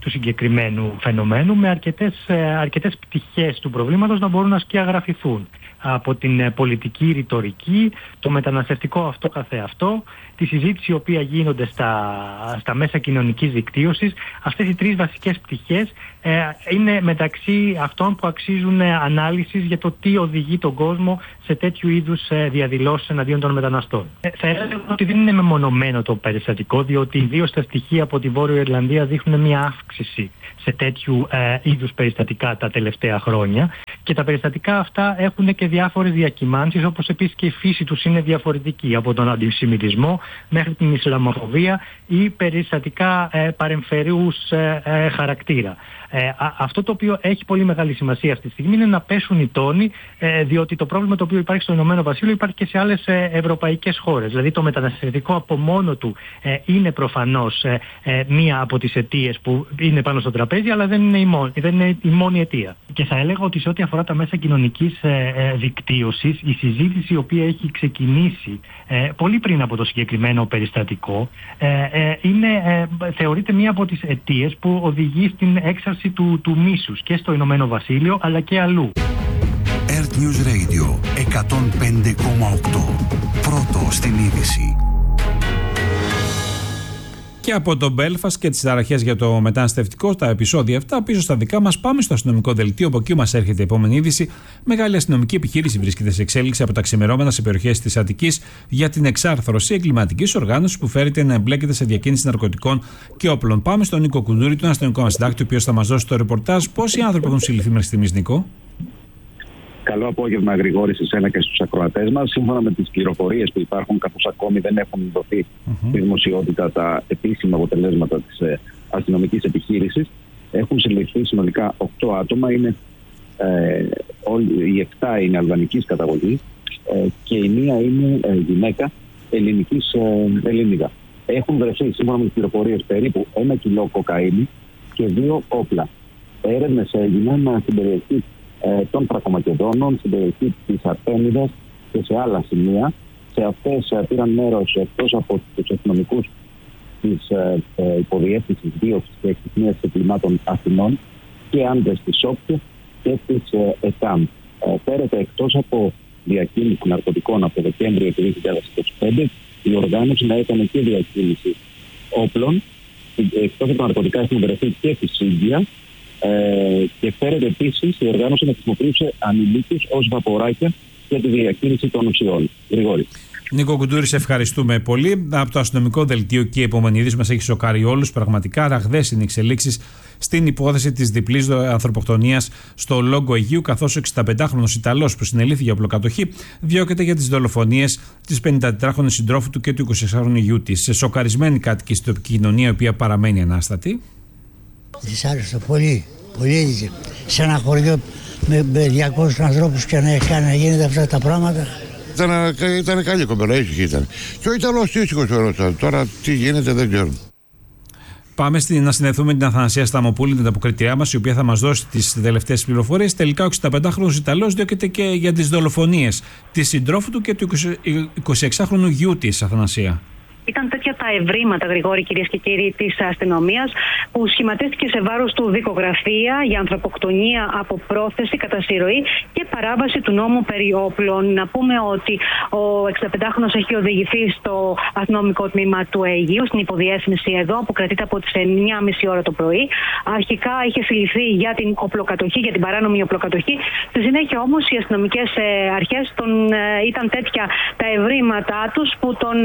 του συγκεκριμένου φαινομένου, με αρκετές, αρκετές πτυχές του προβλήματος να μπορούν να σκιαγραφηθούν. Από την πολιτική ρητορική, το μεταναστευτικό αυτό καθεαυτό, τη συζήτηση η οποία γίνονται στα, στα μέσα κοινωνικής δικτύωσης. Αυτές οι τρεις βασικές πτυχές ε, είναι μεταξύ αυτών που αξίζουν ανάλυσης για το τι οδηγεί τον κόσμο σε τέτοιου είδους ε, διαδηλώσεις εναντίον των μεταναστών. Ε, θα έλεγα ότι δεν είναι μεμονωμένο το περιστατικό, διότι ιδίως τα στοιχεία από τη Βόρεια Ιρλανδία δείχνουν μια αύξηση σε τέτοιου ε, είδους περιστατικά τα τελευταία χρόνια, και τα περιστατικά αυτά έχουν και διάφορες διακυμάνσεις, όπως επίσης και η φύση τους είναι διαφορετική, από τον αντισημιτισμό μέχρι την Ισλαμοφοβία ή περιστατικά ε, παρεμφερούς ε, ε, χαρακτήρα. Ε, α, αυτό το οποίο έχει πολύ μεγάλη σημασία αυτή τη στιγμή είναι να πέσουν οι τόνοι, ε, διότι το πρόβλημα το οποίο υπάρχει στο Ηνωμένο Βασίλειο υπάρχει και σε άλλες ε, ευρωπαϊκές χώρες. Δηλαδή το μεταναστευτικό από μόνο του ε, είναι προφανώς ε, ε, μία από τις αιτίες που είναι πάνω στο τραπέζι, αλλά δεν είναι η μόνη, δεν είναι η μόνη αιτία. Και θα έλεγα ότι σε ό,τι αφορά τα μέσα κοινωνικής ε, ε, δικτύωσης, η συζήτηση η οποία έχει ξεκινήσει ε, πολύ πριν από το συγκεκριμένο περιστατικό ε, ε, είναι, ε, θεωρείται μία από τις αιτίες που οδηγεί στην έξαρση Του, του μίσους και στο Ηνωμένο Βασίλειο αλλά και αλλού. Earth News Radio εκατόν πέντε κόμμα οκτώ. Πρώτο στην είδηση. Και από το Μπέλφαστ και τις ταραχές για το μεταναστευτικό, τα επεισόδια αυτά, πίσω στα δικά μας, πάμε στο αστυνομικό δελτίο. Από εκεί μας έρχεται η επόμενη είδηση. Μεγάλη αστυνομική επιχείρηση βρίσκεται σε εξέλιξη από τα ξημερώματα σε περιοχές της Αττικής για την εξάρθρωση εγκληματικής οργάνωσης που φέρεται να εμπλέκεται σε διακίνηση ναρκωτικών και όπλων. Πάμε στον Νίκο Κουντούρη, τον αστυνομικό μας συντάκτη, ο οποίος θα μας δώσει το ρεπορτάζ. Πόσοι άνθρωποι έχουν συλληφθεί μέχρι στιγμής, Νίκο? Καλό απόγευμα, Γρηγόρη, σε εσένα και στους ακροατές μας. Σύμφωνα με τις πληροφορίες που υπάρχουν, καθώς ακόμη δεν έχουν δοθεί mm-hmm. στη δημοσιότητα τα επίσημα αποτελέσματα της ε, αστυνομικής επιχείρησης, έχουν συλληφθεί συνολικά οκτώ άτομα. Είναι, ε, όλοι, οι επτά είναι αλβανικής καταγωγής ε, και η μία είναι ε, γυναίκα ελληνικής ε, Ελληνίδα. Έχουν βρεθεί, σύμφωνα με τις πληροφορίες, περίπου ένα κιλό κοκαίνη και δύο όπλα. Έρευνες έγιναν στην περιοχή των Θρακομακεδόνων, στην περιοχή της Αρτέμιδας και σε άλλα σημεία. Σε αυτές πήραν μέρος, εκτός από τους αστυνομικούς της ε, υποδιεύθυνσης δίωξης και εξυχνίας εγκλημάτων Αθηνών, και άντρες της ΟΠΚΕ και της ε, ΕΤΑΜ. Ε, φέρεται εκτός από διακίνηση ναρκωτικών από το Δεκέμβριο του δύο χιλιάδες είκοσι πέντε, η οργάνωση να έκανε και διακίνηση όπλων. Εκτός από τα ναρκωτικά έχουν βρεθεί και στη Σύγκια. Ε, και φέρεται επίσης η οργάνωση να χρησιμοποιούσε ανηλίκους ως βαποράκια για τη διακίνηση των ουσιών. Γρηγόρη. Νίκο Κουντούρη, σε ευχαριστούμε πολύ. Από το αστυνομικό δελτίο και η επόμενη είδηση μας έχει σοκάρει όλους. Πραγματικά ραγδαίες είναι οι εξελίξεις στην υπόθεση της διπλής ανθρωποκτονίας στο Λόγκο Αιγείου, καθώς ο εξηνταπεντάχρονος Ιταλός που συνελήφθη για οπλοκατοχή διώκεται για τις δολοφονίες της πενηντατετράχρονης συντρόφου του και του εικοσιεξάχρονου γιού της. Σε σοκαρισμένη κάτοικοι στην τοπική κοινωνία, η οποία παραμένει ανάστατη. Δυσάρεστο, πολύ, πολύ. Σε ένα χωριό με διακόσιους ανθρώπους και να έχει κάνει να γίνεται αυτά τα πράγματα. Ήταν, ήταν καλή κοπέλα, ήσυχη ήταν. Και ο Ιταλός ήσυχος ήταν. Τώρα τι γίνεται δεν ξέρω. Πάμε στη, να συνδεθούμε με την Αθανασία Σταμοπούλη, την αποκριτριά μας, η οποία θα μας δώσει τις τελευταίες πληροφορίες. Τελικά ο εξηνταπεντάχρονος Ιταλός διώκεται και για τις δολοφονίες της συντρόφου του και του εικοσιεξάχρονου γιού της, Αθανασία. Ήταν τέτοια τα ευρήματα, Γρηγόρη, κυρίες και κύριοι, της αστυνομίας, που σχηματίστηκε σε βάρος του δικογραφία για ανθρωποκτονία από πρόθεση, κατά συρροή και παράβαση του νόμου περί όπλων. Να πούμε ότι ο εξηνταπεντάχρονος έχει οδηγηθεί στο αστυνομικό τμήμα του Αιγείου, στην υποδιεύθυνση εδώ, που κρατείται από τις εννιά και μισή ώρα το πρωί. Αρχικά είχε συλληφθεί για την οπλοκατοχή, για την παράνομη οπλοκατοχή. Στη συνέχεια όμως οι αστυνομικές αρχές τον, ήταν τέτοια τα ευρήματά τους που τον.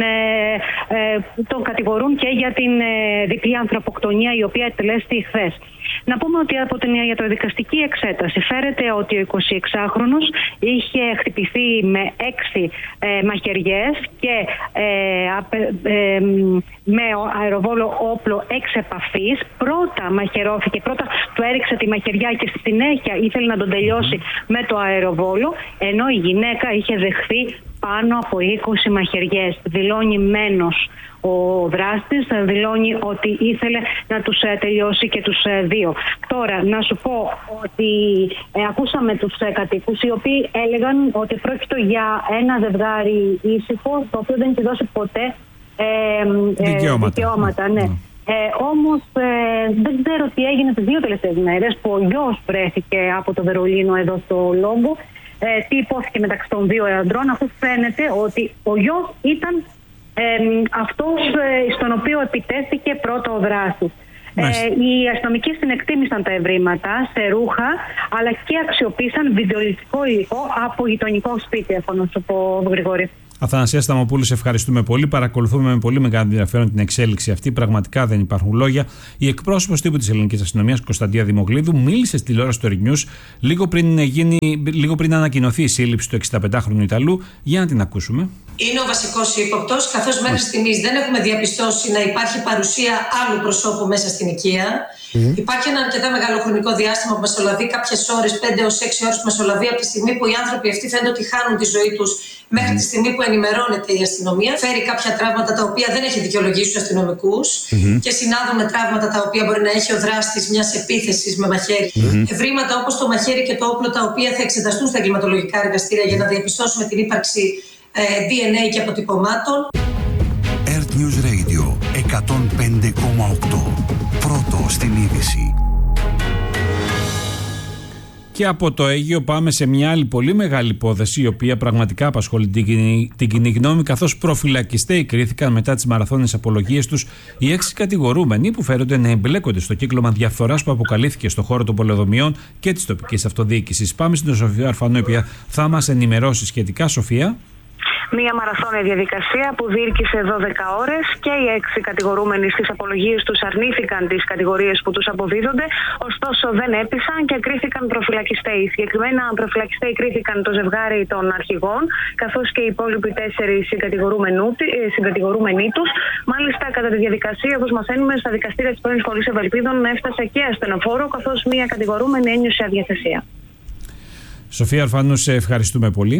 Ε, τον κατηγορούν και για την ε, διπλή ανθρωποκτονία, η οποία εκτελέστη χθες. Να πούμε ότι από την ιατροδικαστική εξέταση φέρεται ότι ο εικοσιεξάχρονος είχε χτυπηθεί με έξι ε, μαχαιριές και ε, ε, με αεροβόλο όπλο εξ επαφής. Πρώτα μαχαιρώθηκε, πρώτα του έριξε τη μαχαιριά και στη συνέχεια ήθελε να τον τελειώσει με το αεροβόλο, ενώ η γυναίκα είχε δεχθεί πάνω από είκοσι μαχαιριές. Δηλώνει μένος ο δράστης, δηλώνει ότι ήθελε να τους τελειώσει και τους δύο. Τώρα, να σου πω ότι ε, ακούσαμε τους ε, κατοίκους, οι οποίοι έλεγαν ότι πρόκειται για ένα ζευγάρι ήσυχο, το οποίο δεν έχει δώσει ποτέ ε, ε, δικαιώματα. δικαιώματα ναι. Mm. Ε, όμως ε, δεν ξέρω τι έγινε τις δύο τελευταίες μέρες που ο γιος βρέθηκε από το Βερολίνο εδώ στο Λόγκο. Ε, τι υπόθηκε μεταξύ των δύο αντρών, αφού φαίνεται ότι ο γιος ήταν ε, αυτός ε, στον οποίο επιτέθηκε πρώτο ο δράστης. Ε, οι αστυνομικοί συνεκτίμησαν τα ευρήματα σε ρούχα, αλλά και αξιοποίησαν βιντεοληπτικό υλικό από γειτονικό σπίτι, έχω να σου πω, Γρηγόρη. Αθανασία Σταμοπούλου, σε ευχαριστούμε πολύ. Παρακολουθούμε με πολύ μεγάλο ενδιαφέρον την εξέλιξη αυτή. Πραγματικά δεν υπάρχουν λόγια. Η εκπρόσωπος τύπου της Ελληνικής Αστυνομίας, Κωνσταντία Δημογλίδου, μίλησε στη τηλεόραση του News λίγο πριν, γίνει, λίγο πριν ανακοινωθεί η σύλληψη του εξηνταπεντάχρονου Ιταλού. Για να την ακούσουμε. Είναι ο βασικός ύποπτος, καθώς μέχρι στιγμής δεν έχουμε διαπιστώσει να υπάρχει παρουσία άλλου προσώπου μέσα στην οικία. Mm. Υπάρχει ένα αρκετά μεγάλο χρονικό διάστημα που μεσολαβεί, κάποιες ώρες, πέντε έως έξι ώρες που μεσολαβεί από τη στιγμή που οι άνθρωποι αυτοί φαίνεται ότι χάνουν τη ζωή τους μέχρι τη στιγμή που ενημερώνεται η αστυνομία. Φέρει κάποια τραύματα τα οποία δεν έχει δικαιολογήσει τους αστυνομικούς mm-hmm. και συνάδουν με τραύματα τα οποία μπορεί να έχει ο δράστης μιας επίθεσης με μαχαίρι. Mm-hmm. Ευρήματα όπως το μαχαίρι και το όπλο, τα οποία θα εξεταστούν στα εγκληματολογικά εργαστήρια για να διαπιστώσουμε την ύπαρξη ντι εν έι και αποτυπωμάτων. Earth News Radio εκατόν πέντε κόμμα οκτώ. Πρώτο στην είδηση. Και από το Αίγυο πάμε σε μια άλλη πολύ μεγάλη υπόθεση, η οποία πραγματικά απασχολεί την κοινή, την κοινή γνώμη, καθώς προφυλακιστέοι κρίθηκαν μετά τις μαραθώνιες απολογίες τους οι έξι κατηγορούμενοι που φέρονται να εμπλέκονται στο κύκλωμα διαφθοράς που αποκαλύφθηκε στον χώρο των πολεοδομιών και της τοπικής αυτοδιοίκησης. Πάμε στην Σοφία Αρφανό, η οποία θα μας ενημερώσει σχετικά. Σοφία. Μία μαραθώνια διαδικασία που διήρκησε δώδεκα ώρες και οι έξι κατηγορούμενοι στις απολογίες τους αρνήθηκαν τις κατηγορίες που τους αποδίδονται, ωστόσο δεν έπεισαν και κρίθηκαν προφυλακιστέοι. Συγκεκριμένα προφυλακιστέοι κρίθηκαν το ζευγάρι των αρχηγών, καθώς και οι υπόλοιποι τέσσερις συγκατηγορούμενοι τους. Μάλιστα, κατά τη διαδικασία, όπως μαθαίνουμε, στα δικαστήρια της πρώην Σχολής Ευελπίδων έφτασε και ασθενοφόρο, καθώς μία κατηγορούμενη ένιωσε αδιαθεσία. Σοφία Αρφάνου, σε ευχαριστούμε πολύ.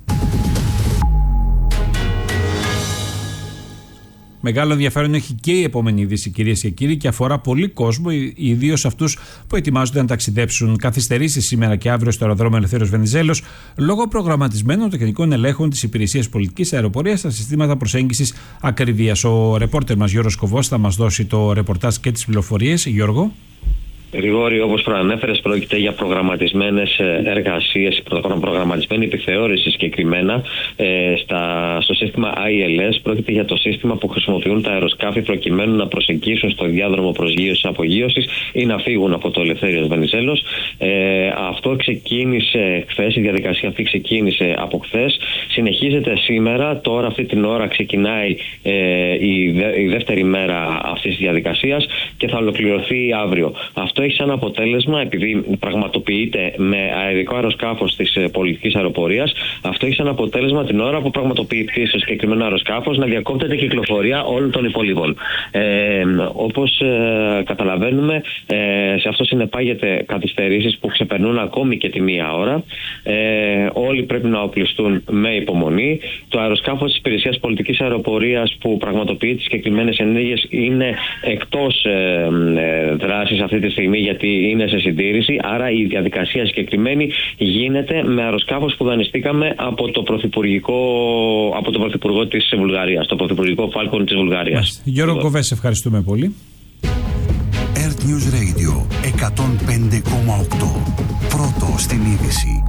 Μεγάλο ενδιαφέρον έχει και η επόμενη είδηση, κυρίες και κύριοι, και αφορά πολύ κόσμο, ιδίως αυτούς που ετοιμάζονται να ταξιδέψουν. Καθυστερήσει σήμερα και αύριο στο αεροδρόμιο Ελευθέριος Βενιζέλος λόγω προγραμματισμένων τεχνικών ελέγχων της Υπηρεσίας Πολιτικής Αεροπορίας στα συστήματα προσέγγισης ακρίβειας. Ο ρεπόρτερ μας Γιώργος Κοβός θα μας δώσει το ρεπορτάζ και τις πληροφορίες. Γιώργο. Γρηγόρη, όπως προανέφερες, πρόκειται για προγραμματισμένες εργασίες, προγραμματισμένη επιθεώρηση συγκεκριμένα ε, στα, στο σύστημα άι ελ ες. Πρόκειται για το σύστημα που χρησιμοποιούν τα αεροσκάφη προκειμένου να προσεγγίσουν στο διάδρομο προσγείωσης-απογείωσης ή να φύγουν από το Ελευθέριος Βενιζέλος. Ε, αυτό ξεκίνησε χθες, η διαδικασία αυτή ξεκίνησε από χθες. Συνεχίζεται σήμερα, τώρα αυτή την ώρα ξεκινάει ε, η, δε, η δεύτερη μέρα αυτής της διαδικασίας και θα ολοκληρωθεί αύριο. Αυτό έχει σαν αποτέλεσμα, επειδή πραγματοποιείται με αερικό αεροσκάφος της ε, πολιτικής αεροπορίας, αυτό έχει σαν αποτέλεσμα την ώρα που πραγματοποιηθεί στο συγκεκριμένο αεροσκάφος να διακόπτεται η κυκλοφορία όλων των υπολείπων. Ε, όπως ε, καταλαβαίνουμε, ε, σε αυτό συνεπάγεται καθυστερήσεις που ξεπερνούν ακόμη και τη μία ώρα. Ε, όλοι πρέπει να οπλιστούν με υπομονή. Το αεροσκάφος της Υπηρεσίας Πολιτικής Αεροπορίας που πραγματοποιεί τις συγκεκριμένες ενέργειες είναι εκτός ε, ε, δράσης αυτή τη στιγμή, γιατί είναι σε συντήρηση. Άρα η διαδικασία συγκεκριμένη γίνεται με αεροσκάφος που δανειστήκαμε από το Πρωθυπουργικό, από το Πρωθυπουργό της Βουλγαρίας, το Πρωθυπουργικό Falcon της Βουλγαρίας. Γιώργο Κοβές, ευχαριστούμε πολύ. Earth News Radio εκατόν πέντε κόμμα οκτώ. Πρώτο στην είδηση.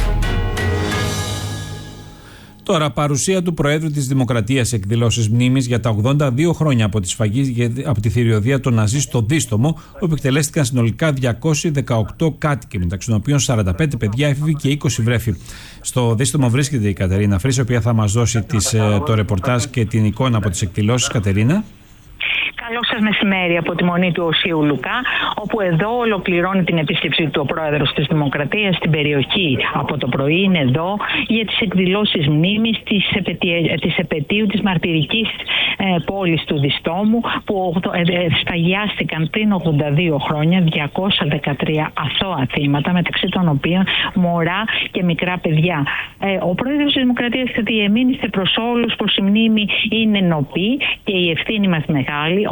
Τώρα, παρουσία του Προέδρου της Δημοκρατίας σε εκδηλώσεις μνήμης για τα ογδόντα δύο χρόνια από τη σφαγή από τη θηριωδία των Ναζί στο Δίστομο, όπου εκτελέστηκαν συνολικά διακόσιοι δεκαοκτώ κάτοικοι, μεταξύ των οποίων σαράντα πέντε παιδιά, έφηβοι και είκοσι βρέφη. Στο Δίστομο βρίσκεται η Κατερίνα Φρύς, η οποία θα μας δώσει τις, το ρεπορτάζ και την εικόνα από τις εκδηλώσεις. Κατερίνα. Καλό σας μεσημέρι από τη Μονή του Οσίου Λουκά, όπου εδώ ολοκληρώνει την επίσκεψη του ο Πρόεδρος της Δημοκρατίας στην περιοχή. Από το πρωί είναι εδώ για τις εκδηλώσεις μνήμης της, επαιτία, της επαιτίου της μαρτυρικής ε, πόλης του Διστόμου, που ε, σφαγιάστηκαν πριν ογδόντα δύο χρόνια διακόσια δεκατρία αθώα θύματα, μεταξύ των οποίων μωρά και μικρά παιδιά. Ε, ο Πρόεδρος της Δημοκρατίας θα διεμήνυσε προς όλους πως η μνήμη είναι νοπή και η ευθύνη μας μεγάλη,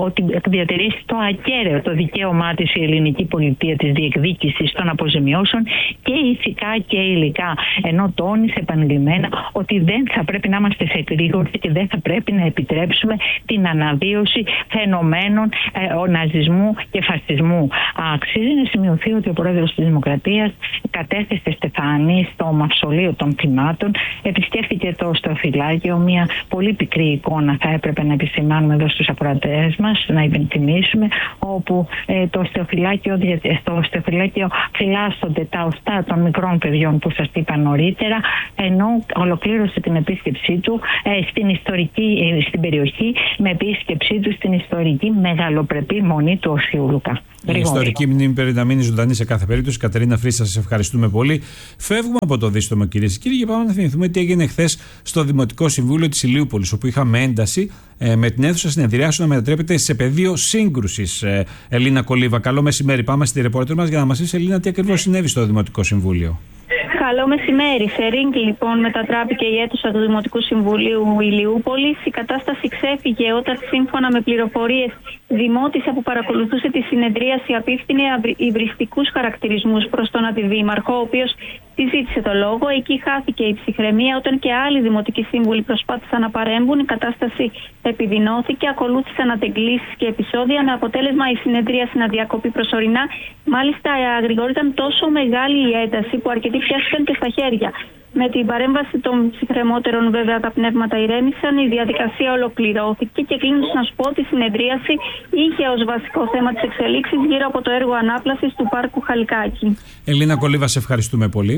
ότι διατηρήσει το ακέραιο το δικαίωμά της η ελληνική πολιτεία της διεκδίκησης των αποζημιώσεων και ηθικά και υλικά. Ενώ τόνισε επανειλημμένα ότι δεν θα πρέπει να είμαστε σε εκρήγορση και δεν θα πρέπει να επιτρέψουμε την αναβίωση φαινομένων ε, ναζισμού και φασισμού. Αξίζει να σημειωθεί ότι ο πρόεδρος της Δημοκρατίας κατέθεσε στεφάνι στο μαυσολείο των θυμάτων, επισκέφθηκε το στροφυλάκιο, μια πολύ πικρή εικόνα θα έπρεπε να επισημάνουμε εδώ στους ακροατές μας, να υπενθυμίσουμε, όπου ε, το στροφυλάκιο, στο στροφυλάκιο φυλάσσονται τα οστά των μικρών παιδιών που σας είπα νωρίτερα, ενώ ολοκλήρωσε την επίσκεψή του ε, στην, ιστορική, ε, στην περιοχή με επίσκεψή του στην ιστορική μεγαλοπρεπή μονή του Οσίου Λουκά. Η ιστορική μνήμη πρέπει να μείνει ζωντανή σε κάθε περίπτωση. Κατερίνα Φρύσα, σας ευχαριστούμε πολύ. Φεύγουμε από το δίστομο, κυρίες και κύριοι, και πάμε να θυμηθούμε τι έγινε χθες στο Δημοτικό Συμβούλιο της Ηλιούπολης, όπου είχαμε ένταση ε, με την αίθουσα συνεδριάσεων να μετατρέπεται σε πεδίο σύγκρουσης. Ε, Ελίνα Κολίβα, καλό μεσημέρι. Πάμε στη ρεπόρτερ μας για να μας πει, Ελίνα, τι ακριβώς συνέβη στο Δημοτικό Συμβούλιο. Καλό μεσημέρι. Σε ρίγκ, λοιπόν, μετατράπηκε η αίθουσα του Δημοτικού Συμβουλίου Ηλιούπολης. Η κατάσταση ξέφυγε όταν, σύμφωνα με πληροφορίες, δημότησα που παρακολουθούσε τη συνεδρίαση απίφθινε υβριστικούς χαρακτηρισμούς προς τον αντιδήμαρχο, ο οποίος τη ζήτησε το λόγο. Εκεί χάθηκε η ψυχραιμία όταν και άλλοι δημοτικοί σύμβουλοι προσπάθησαν να παρέμβουν. Η κατάσταση επιδεινώθηκε, ακολούθησαν αντεγκλήσεις και επεισόδια, με αποτέλεσμα η συνεδρίαση να διακοπεί προσωρινά. Μάλιστα, Γρηγόρη, ήταν τόσο μεγάλη η ένταση που αρκετοί πιάστηκαν και στα χέρια. Με την παρέμβαση των ψυχρεμότερων, βέβαια, τα πνεύματα ηρέμησαν, η διαδικασία ολοκληρώθηκε και κλείνοντας να σου πω ότι η συνεδρίαση είχε ως βασικό θέμα τις εξελίξεις γύρω από το έργο ανάπλασης του πάρκου Χαλκάκη. Ελίνα Κολίβα, σε ευχαριστούμε πολύ.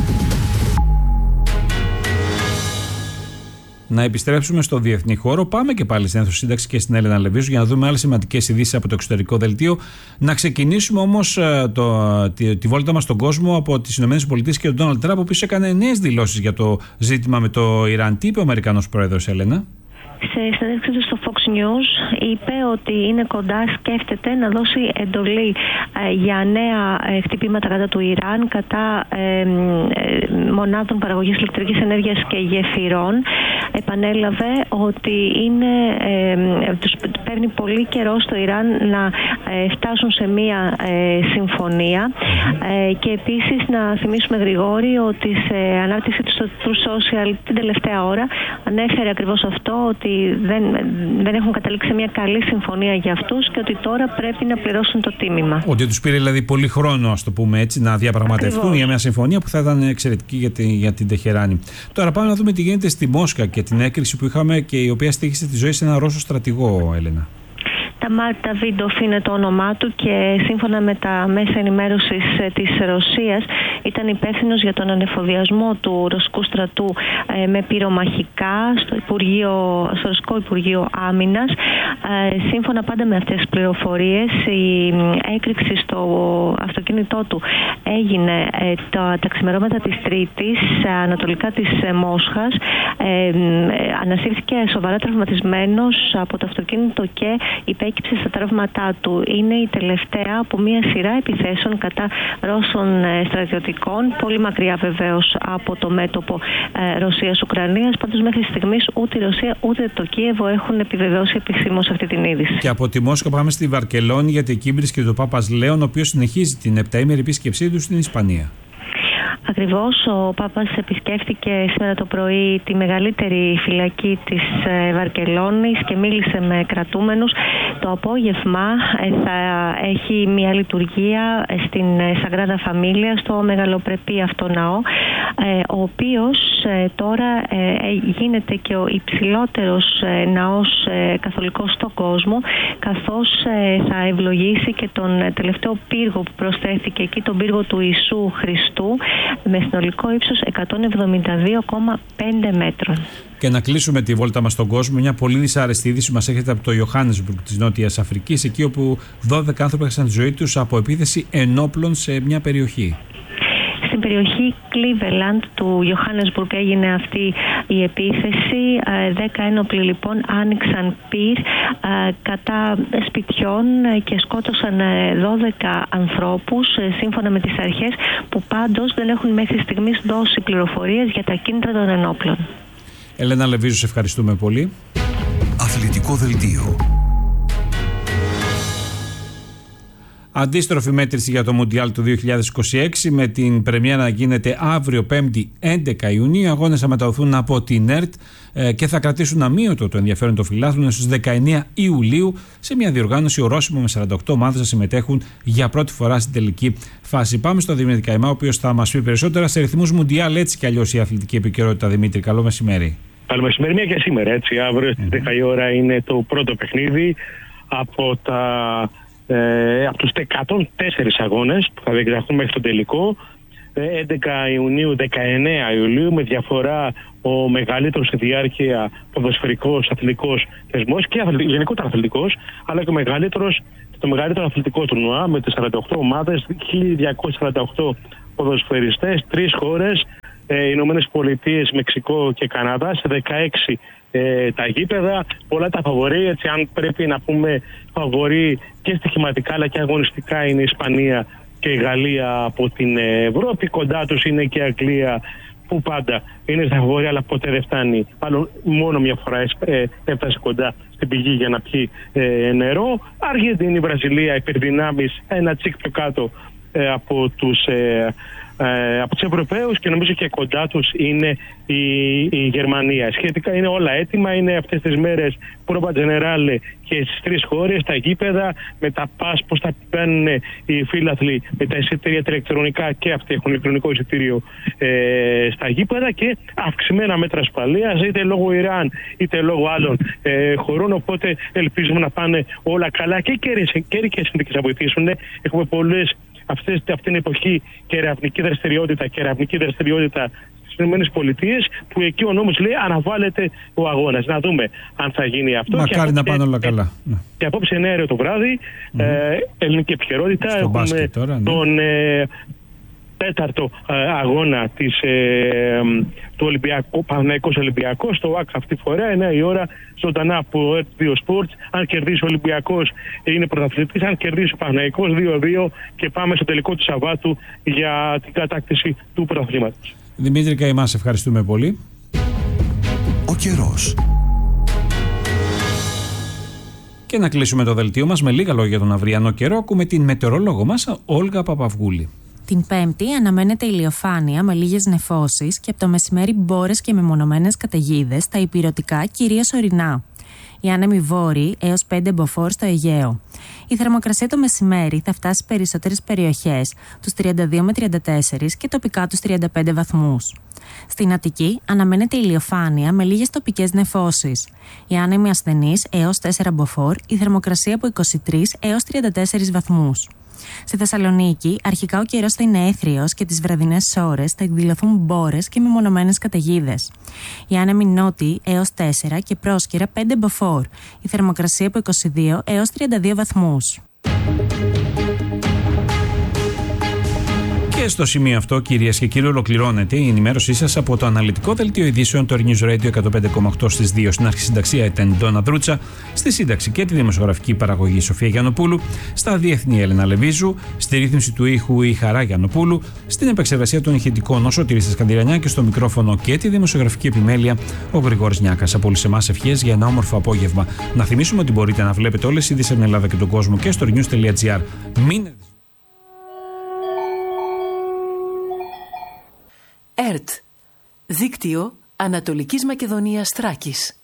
Να επιστρέψουμε στο διεθνή χώρο. Πάμε και πάλι στην αίθουσα σύνταξη και στην Έλενα Λεβίζου για να δούμε άλλες σημαντικές ειδήσεις από το εξωτερικό δελτίο. Να ξεκινήσουμε όμως το, τη, τη βόλτα μας στον κόσμο από τις ΗΠΑ και τον Ντόναλντ Τραμπ, ο οποίος έκανε νέες δηλώσεις για το ζήτημα με το Ιράν. Τι είπε ο Αμερικανός πρόεδρος, Έλενα? Σε συνέντευξή του στο Fox News είπε ότι είναι κοντά, σκέφτεται να δώσει εντολή ε, για νέα ε, χτυπήματα κατά του Ιράν, κατά ε, ε, μονάδων παραγωγής ηλεκτρικής ενέργειας και γεφυρών. Επανέλαβε ότι είναι, ε, τους παίρνει πολύ καιρό στο Ιράν να ε, φτάσουν σε μία ε, συμφωνία ε, και επίσης να θυμίσουμε, Γρηγόρη, ότι σε ανάρτηση του στο True Social την τελευταία ώρα ανέφερε ακριβώς αυτό, ότι δεν, δεν έχουν καταλήξει σε μια καλή συμφωνία για αυτούς και ότι τώρα πρέπει να πληρώσουν το τίμημα. Ότι τους πήρε δηλαδή πολύ χρόνο, ας το πούμε έτσι, να διαπραγματευτούν Ακριβώς. για μια συμφωνία που θα ήταν εξαιρετική για, τη, για την Τεχεράνη. Τώρα πάμε να δούμε τι γίνεται στη Μόσχα και την έκρηξη που είχαμε και η οποία στοίχησε τη ζωή σε ένα Ρώσο στρατηγό, Έλενα. Ταμάρ Νταβίντοφ είναι το όνομά του και σύμφωνα με τα μέσα ενημέρωσης της Ρωσίας ήταν υπεύθυνος για τον ανεφοδιασμό του ρωσικού στρατού ε, με πυρομαχικά στο, Υπουργείο, στο Ρωσικό Υπουργείο Άμυνας. Ε, σύμφωνα πάντα με αυτές τις πληροφορίες, η έκρηξη στο αυτοκίνητό του έγινε ε, τα, τα ξημερώματα της Τρίτης ανατολικά της ε, Μόσχας. Ε, ε, ανασύρθηκε σοβαρά τραυματισμένος από το αυτοκίνητο και υπέκυψε στα τραύματά του. Είναι η τελευταία από μια σειρά επιθέσεων κατά Ρώσων στρατιωτικών, πολύ μακριά βεβαίως από το μέτωπο ε, Ρωσίας-Ουκρανίας. Πάντως μέχρι στιγμής ούτε η Ρωσία ούτε το Κίεβο έχουν επιβεβαιώσει επισήμως αυτή την είδηση. Και από τη Μόσχα πάμε στη Βαρκελόνη, γιατί εκεί βρίσκεται ο Πάπας Λέων, ο οποίος συνεχίζει την επταήμερη επίσκεψή του στην Ισπανία. Ακριβώς, ο Πάπας επισκέφθηκε σήμερα το πρωί τη μεγαλύτερη φυλακή της Βαρκελόνης και μίλησε με κρατούμενους. Το απόγευμα θα έχει μια λειτουργία στην Σαγκράδα Φαμίλια, στο μεγαλοπρεπή αυτό ναό, ο οποίος τώρα γίνεται και ο υψηλότερος ναός καθολικός στον κόσμο, καθώς θα ευλογήσει και τον τελευταίο πύργο που προσθέθηκε εκεί, τον πύργο του Ιησού Χριστού, με συνολικό ύψος εκατόν εβδομήντα δύο κόμμα πέντε μέτρων. Και να κλείσουμε τη βόλτα μας στον κόσμο. Μια πολύ δυσάρεστη είδηση μας έρχεται από το Johannesburg της Νότιας Αφρικής, εκεί όπου δώδεκα άνθρωποι έχασαν τη ζωή τους από επίθεση ενόπλων σε μια περιοχή. Στην περιοχή Cleveland του Johannesburg έγινε αυτή η επίθεση. Δέκα ένοπλοι λοιπόν άνοιξαν πυρ κατά σπιτιών και σκότωσαν δώδεκα ανθρώπους, σύμφωνα με τις αρχές, που πάντως δεν έχουν μέχρι στιγμής δώσει πληροφορίες για τα κίνητρα των ενόπλων. Ελένα Λεβίζου, σε ευχαριστούμε πολύ. Αθλητικό δελτίο. Αντίστροφη μέτρηση για το Μουντιάλ του δύο χιλιάδες είκοσι έξι με την πρεμιέρα να γίνεται αύριο Πέμπτη έντεκα Ιουνίου. Οι αγώνες θα μεταδοθούν από την ΕΡΤ ε, και θα κρατήσουν αμύωτο το ενδιαφέρον των φιλάθλων στους δεκαεννέα Ιουλίου σε μια διοργάνωση ορόσημο με σαράντα οκτώ ομάδες να συμμετέχουν για πρώτη φορά στην τελική φάση. Πάμε στο Δημήτρη Καϊμά, ο οποίος θα μας πει περισσότερα σε ρυθμούς Μουντιάλ, έτσι κι αλλιώς η αθλητική επικαιρότητα. Δημήτρη, καλό μεσημέρι. Καλό μεσημέρι, μια και σήμερα, έτσι. Αύριο στις δέκα η ώρα είναι το πρώτο παιχνίδι από τα. Ε, από τους εκατόν τέσσερις αγώνες που θα διεξαχθούν μέχρι τον τελικό, έντεκα Ιουνίου, δεκαεννέα Ιουλίου, με διαφορά ο μεγαλύτερος σε διάρκεια ποδοσφαιρικός αθλητικός θεσμός και γενικότερα αθλητικός, αλλά και ο μεγαλύτερος, το μεγαλύτερο αθλητικό τουρνουά με τις σαράντα οκτώ ομάδες, χίλια διακόσιοι σαράντα οκτώ ποδοσφαιριστές, τρεις χώρες, ε, Ηνωμένες Πολιτείες, Μεξικό και Καναδά, σε δεκαέξι ε, τα γήπεδα, πολλά τα φαβορί, έτσι αν πρέπει να πούμε φαβορί και στοιχηματικά αλλά και αγωνιστικά είναι η Ισπανία και η Γαλλία από την Ευρώπη, κοντά τους είναι και η Αγγλία που πάντα είναι στα φαβορί αλλά ποτέ δεν φτάνει, μάλλον μόνο μια φορά ε, έφτασε κοντά στην πηγή για να πιει ε, νερό. Αργεντινή, Βραζιλία, υπερδυνάμεις, ένα τσικ πιο κάτω ε, από τους ε, Ε, από τους Ευρωπαίους και νομίζω και κοντά τους είναι η, η Γερμανία. Σχετικά είναι όλα έτοιμα, είναι αυτές τις μέρες πρόβα τζενεράλε και στις τρεις χώρες, τα γήπεδα, με τα πας, πώς θα παίρνουν οι φίλαθλοι με τα εισιτήρια τα ηλεκτρονικά και αυτοί έχουν ηλεκτρονικό εισιτήριο ε, στα γήπεδα και αυξημένα μέτρα ασφαλείας, είτε λόγω Ιράν είτε λόγω άλλων ε, χωρών, οπότε ελπίζουμε να πάνε όλα καλά και καιρικές συνθήκες να βοηθήσουν. Έχουμε πολλές Αυτές, αυτή την εποχή και ερευνητική δραστηριότητα και ερευνητική δραστηριότητα στις ΗΠΑ, που εκεί ο νόμος λέει αναβάλλεται ο αγώνας. Να δούμε αν θα γίνει αυτό. Μακάρι να πάνε όλα καλά. Και, και απόψε εννέα ώρα το βράδυ, mm. ε, ελληνική επικαιρότητα. Στο έχουμε τώρα, ναι. τον ε, τέταρτο ε, αγώνα της, ε, του Ολυμπιακού, Παναθηναϊκός Ολυμπιακός, στο ΟΑΚ αυτή τη φορά, εννέα η ώρα, ζωντανά από ΕΡΤ δύο Sports. Αν κερδίσει ο Ολυμπιακός είναι πρωταθλητής, αν κερδίσει ο Παναθηναϊκός δύο δύο και πάμε στο τελικό του Σαββάτου για την κατάκτηση του πρωταθλήματος. Δημήτρη Καϊμά, σε ευχαριστούμε πολύ. Ο καιρός. Και να κλείσουμε το δελτίο μας με λίγα λόγια για τον αυριανό καιρό. Ακούμε την μετεωρολόγο μας, Όλγα Παπαυγούλη. Την Πέμπτη αναμένεται ηλιοφάνεια με λίγες νεφώσεις και από το μεσημέρι μπόρες και μεμονωμένες καταιγίδες στα ηπειρωτικά, κυρίως ορεινά. Οι άνεμοι βόρειοι έως πέντε μποφόρ στο Αιγαίο. Η θερμοκρασία το μεσημέρι θα φτάσει σε περισσότερες περιοχές, τους τριάντα δύο με τριάντα τέσσερα και τοπικά τους τριάντα πέντε βαθμούς. Στην Αττική αναμένεται ηλιοφάνεια με λίγες τοπικές νεφώσεις. Οι άνεμοι ασθενείς έως τέσσερα μποφόρ, η θερμοκρασία από είκοσι τρεις έως τριάντα τέσσερις βαθμούς. Στη Θεσσαλονίκη, αρχικά ο καιρός θα είναι έθριος και τις βραδινές ώρες θα εκδηλωθούν μπόρες και μεμονωμένες καταιγίδες. Οι άνεμοι νότιοι έως τέσσερα και πρόσκαιρα πέντε μποφόρ. Η θερμοκρασία από είκοσι δύο έως τριάντα δύο βαθμούς. Και στο σημείο αυτό, κυρίες και κύριοι, ολοκληρώνεται η ενημέρωσή σας από το αναλυτικό δελτίο ειδήσεων του News Radio εκατόν πέντε κόμμα οκτώ στις δύο. Στην αρχισυνταξία ήταν Ντόνα Δρούτσα, στη σύνταξη και τη δημοσιογραφική παραγωγή Σοφία Γιαννοπούλου, στα διεθνή Έλενα Λεβίζου, στη ρύθμιση του ήχου η Χαρά Γιαννοπούλου, στην επεξεργασία των ηχητικών ο Σωτήρης Σκανδυρανιά και στο μικρόφωνο και τη δημοσιογραφική επιμέλεια ο Γρηγόρης Νιάκας. Από όλους εμάς ευχές για ένα όμορφο απόγευμα. Να θυμίσουμε ότι μπορείτε να βλέπετε όλες τις ειδήσεις από την Ελλάδα και τον κόσμο και στο news τελεία gr. Μην... ΕΡΤ, δίκτυο Ανατολικής Μακεδονίας Θράκης.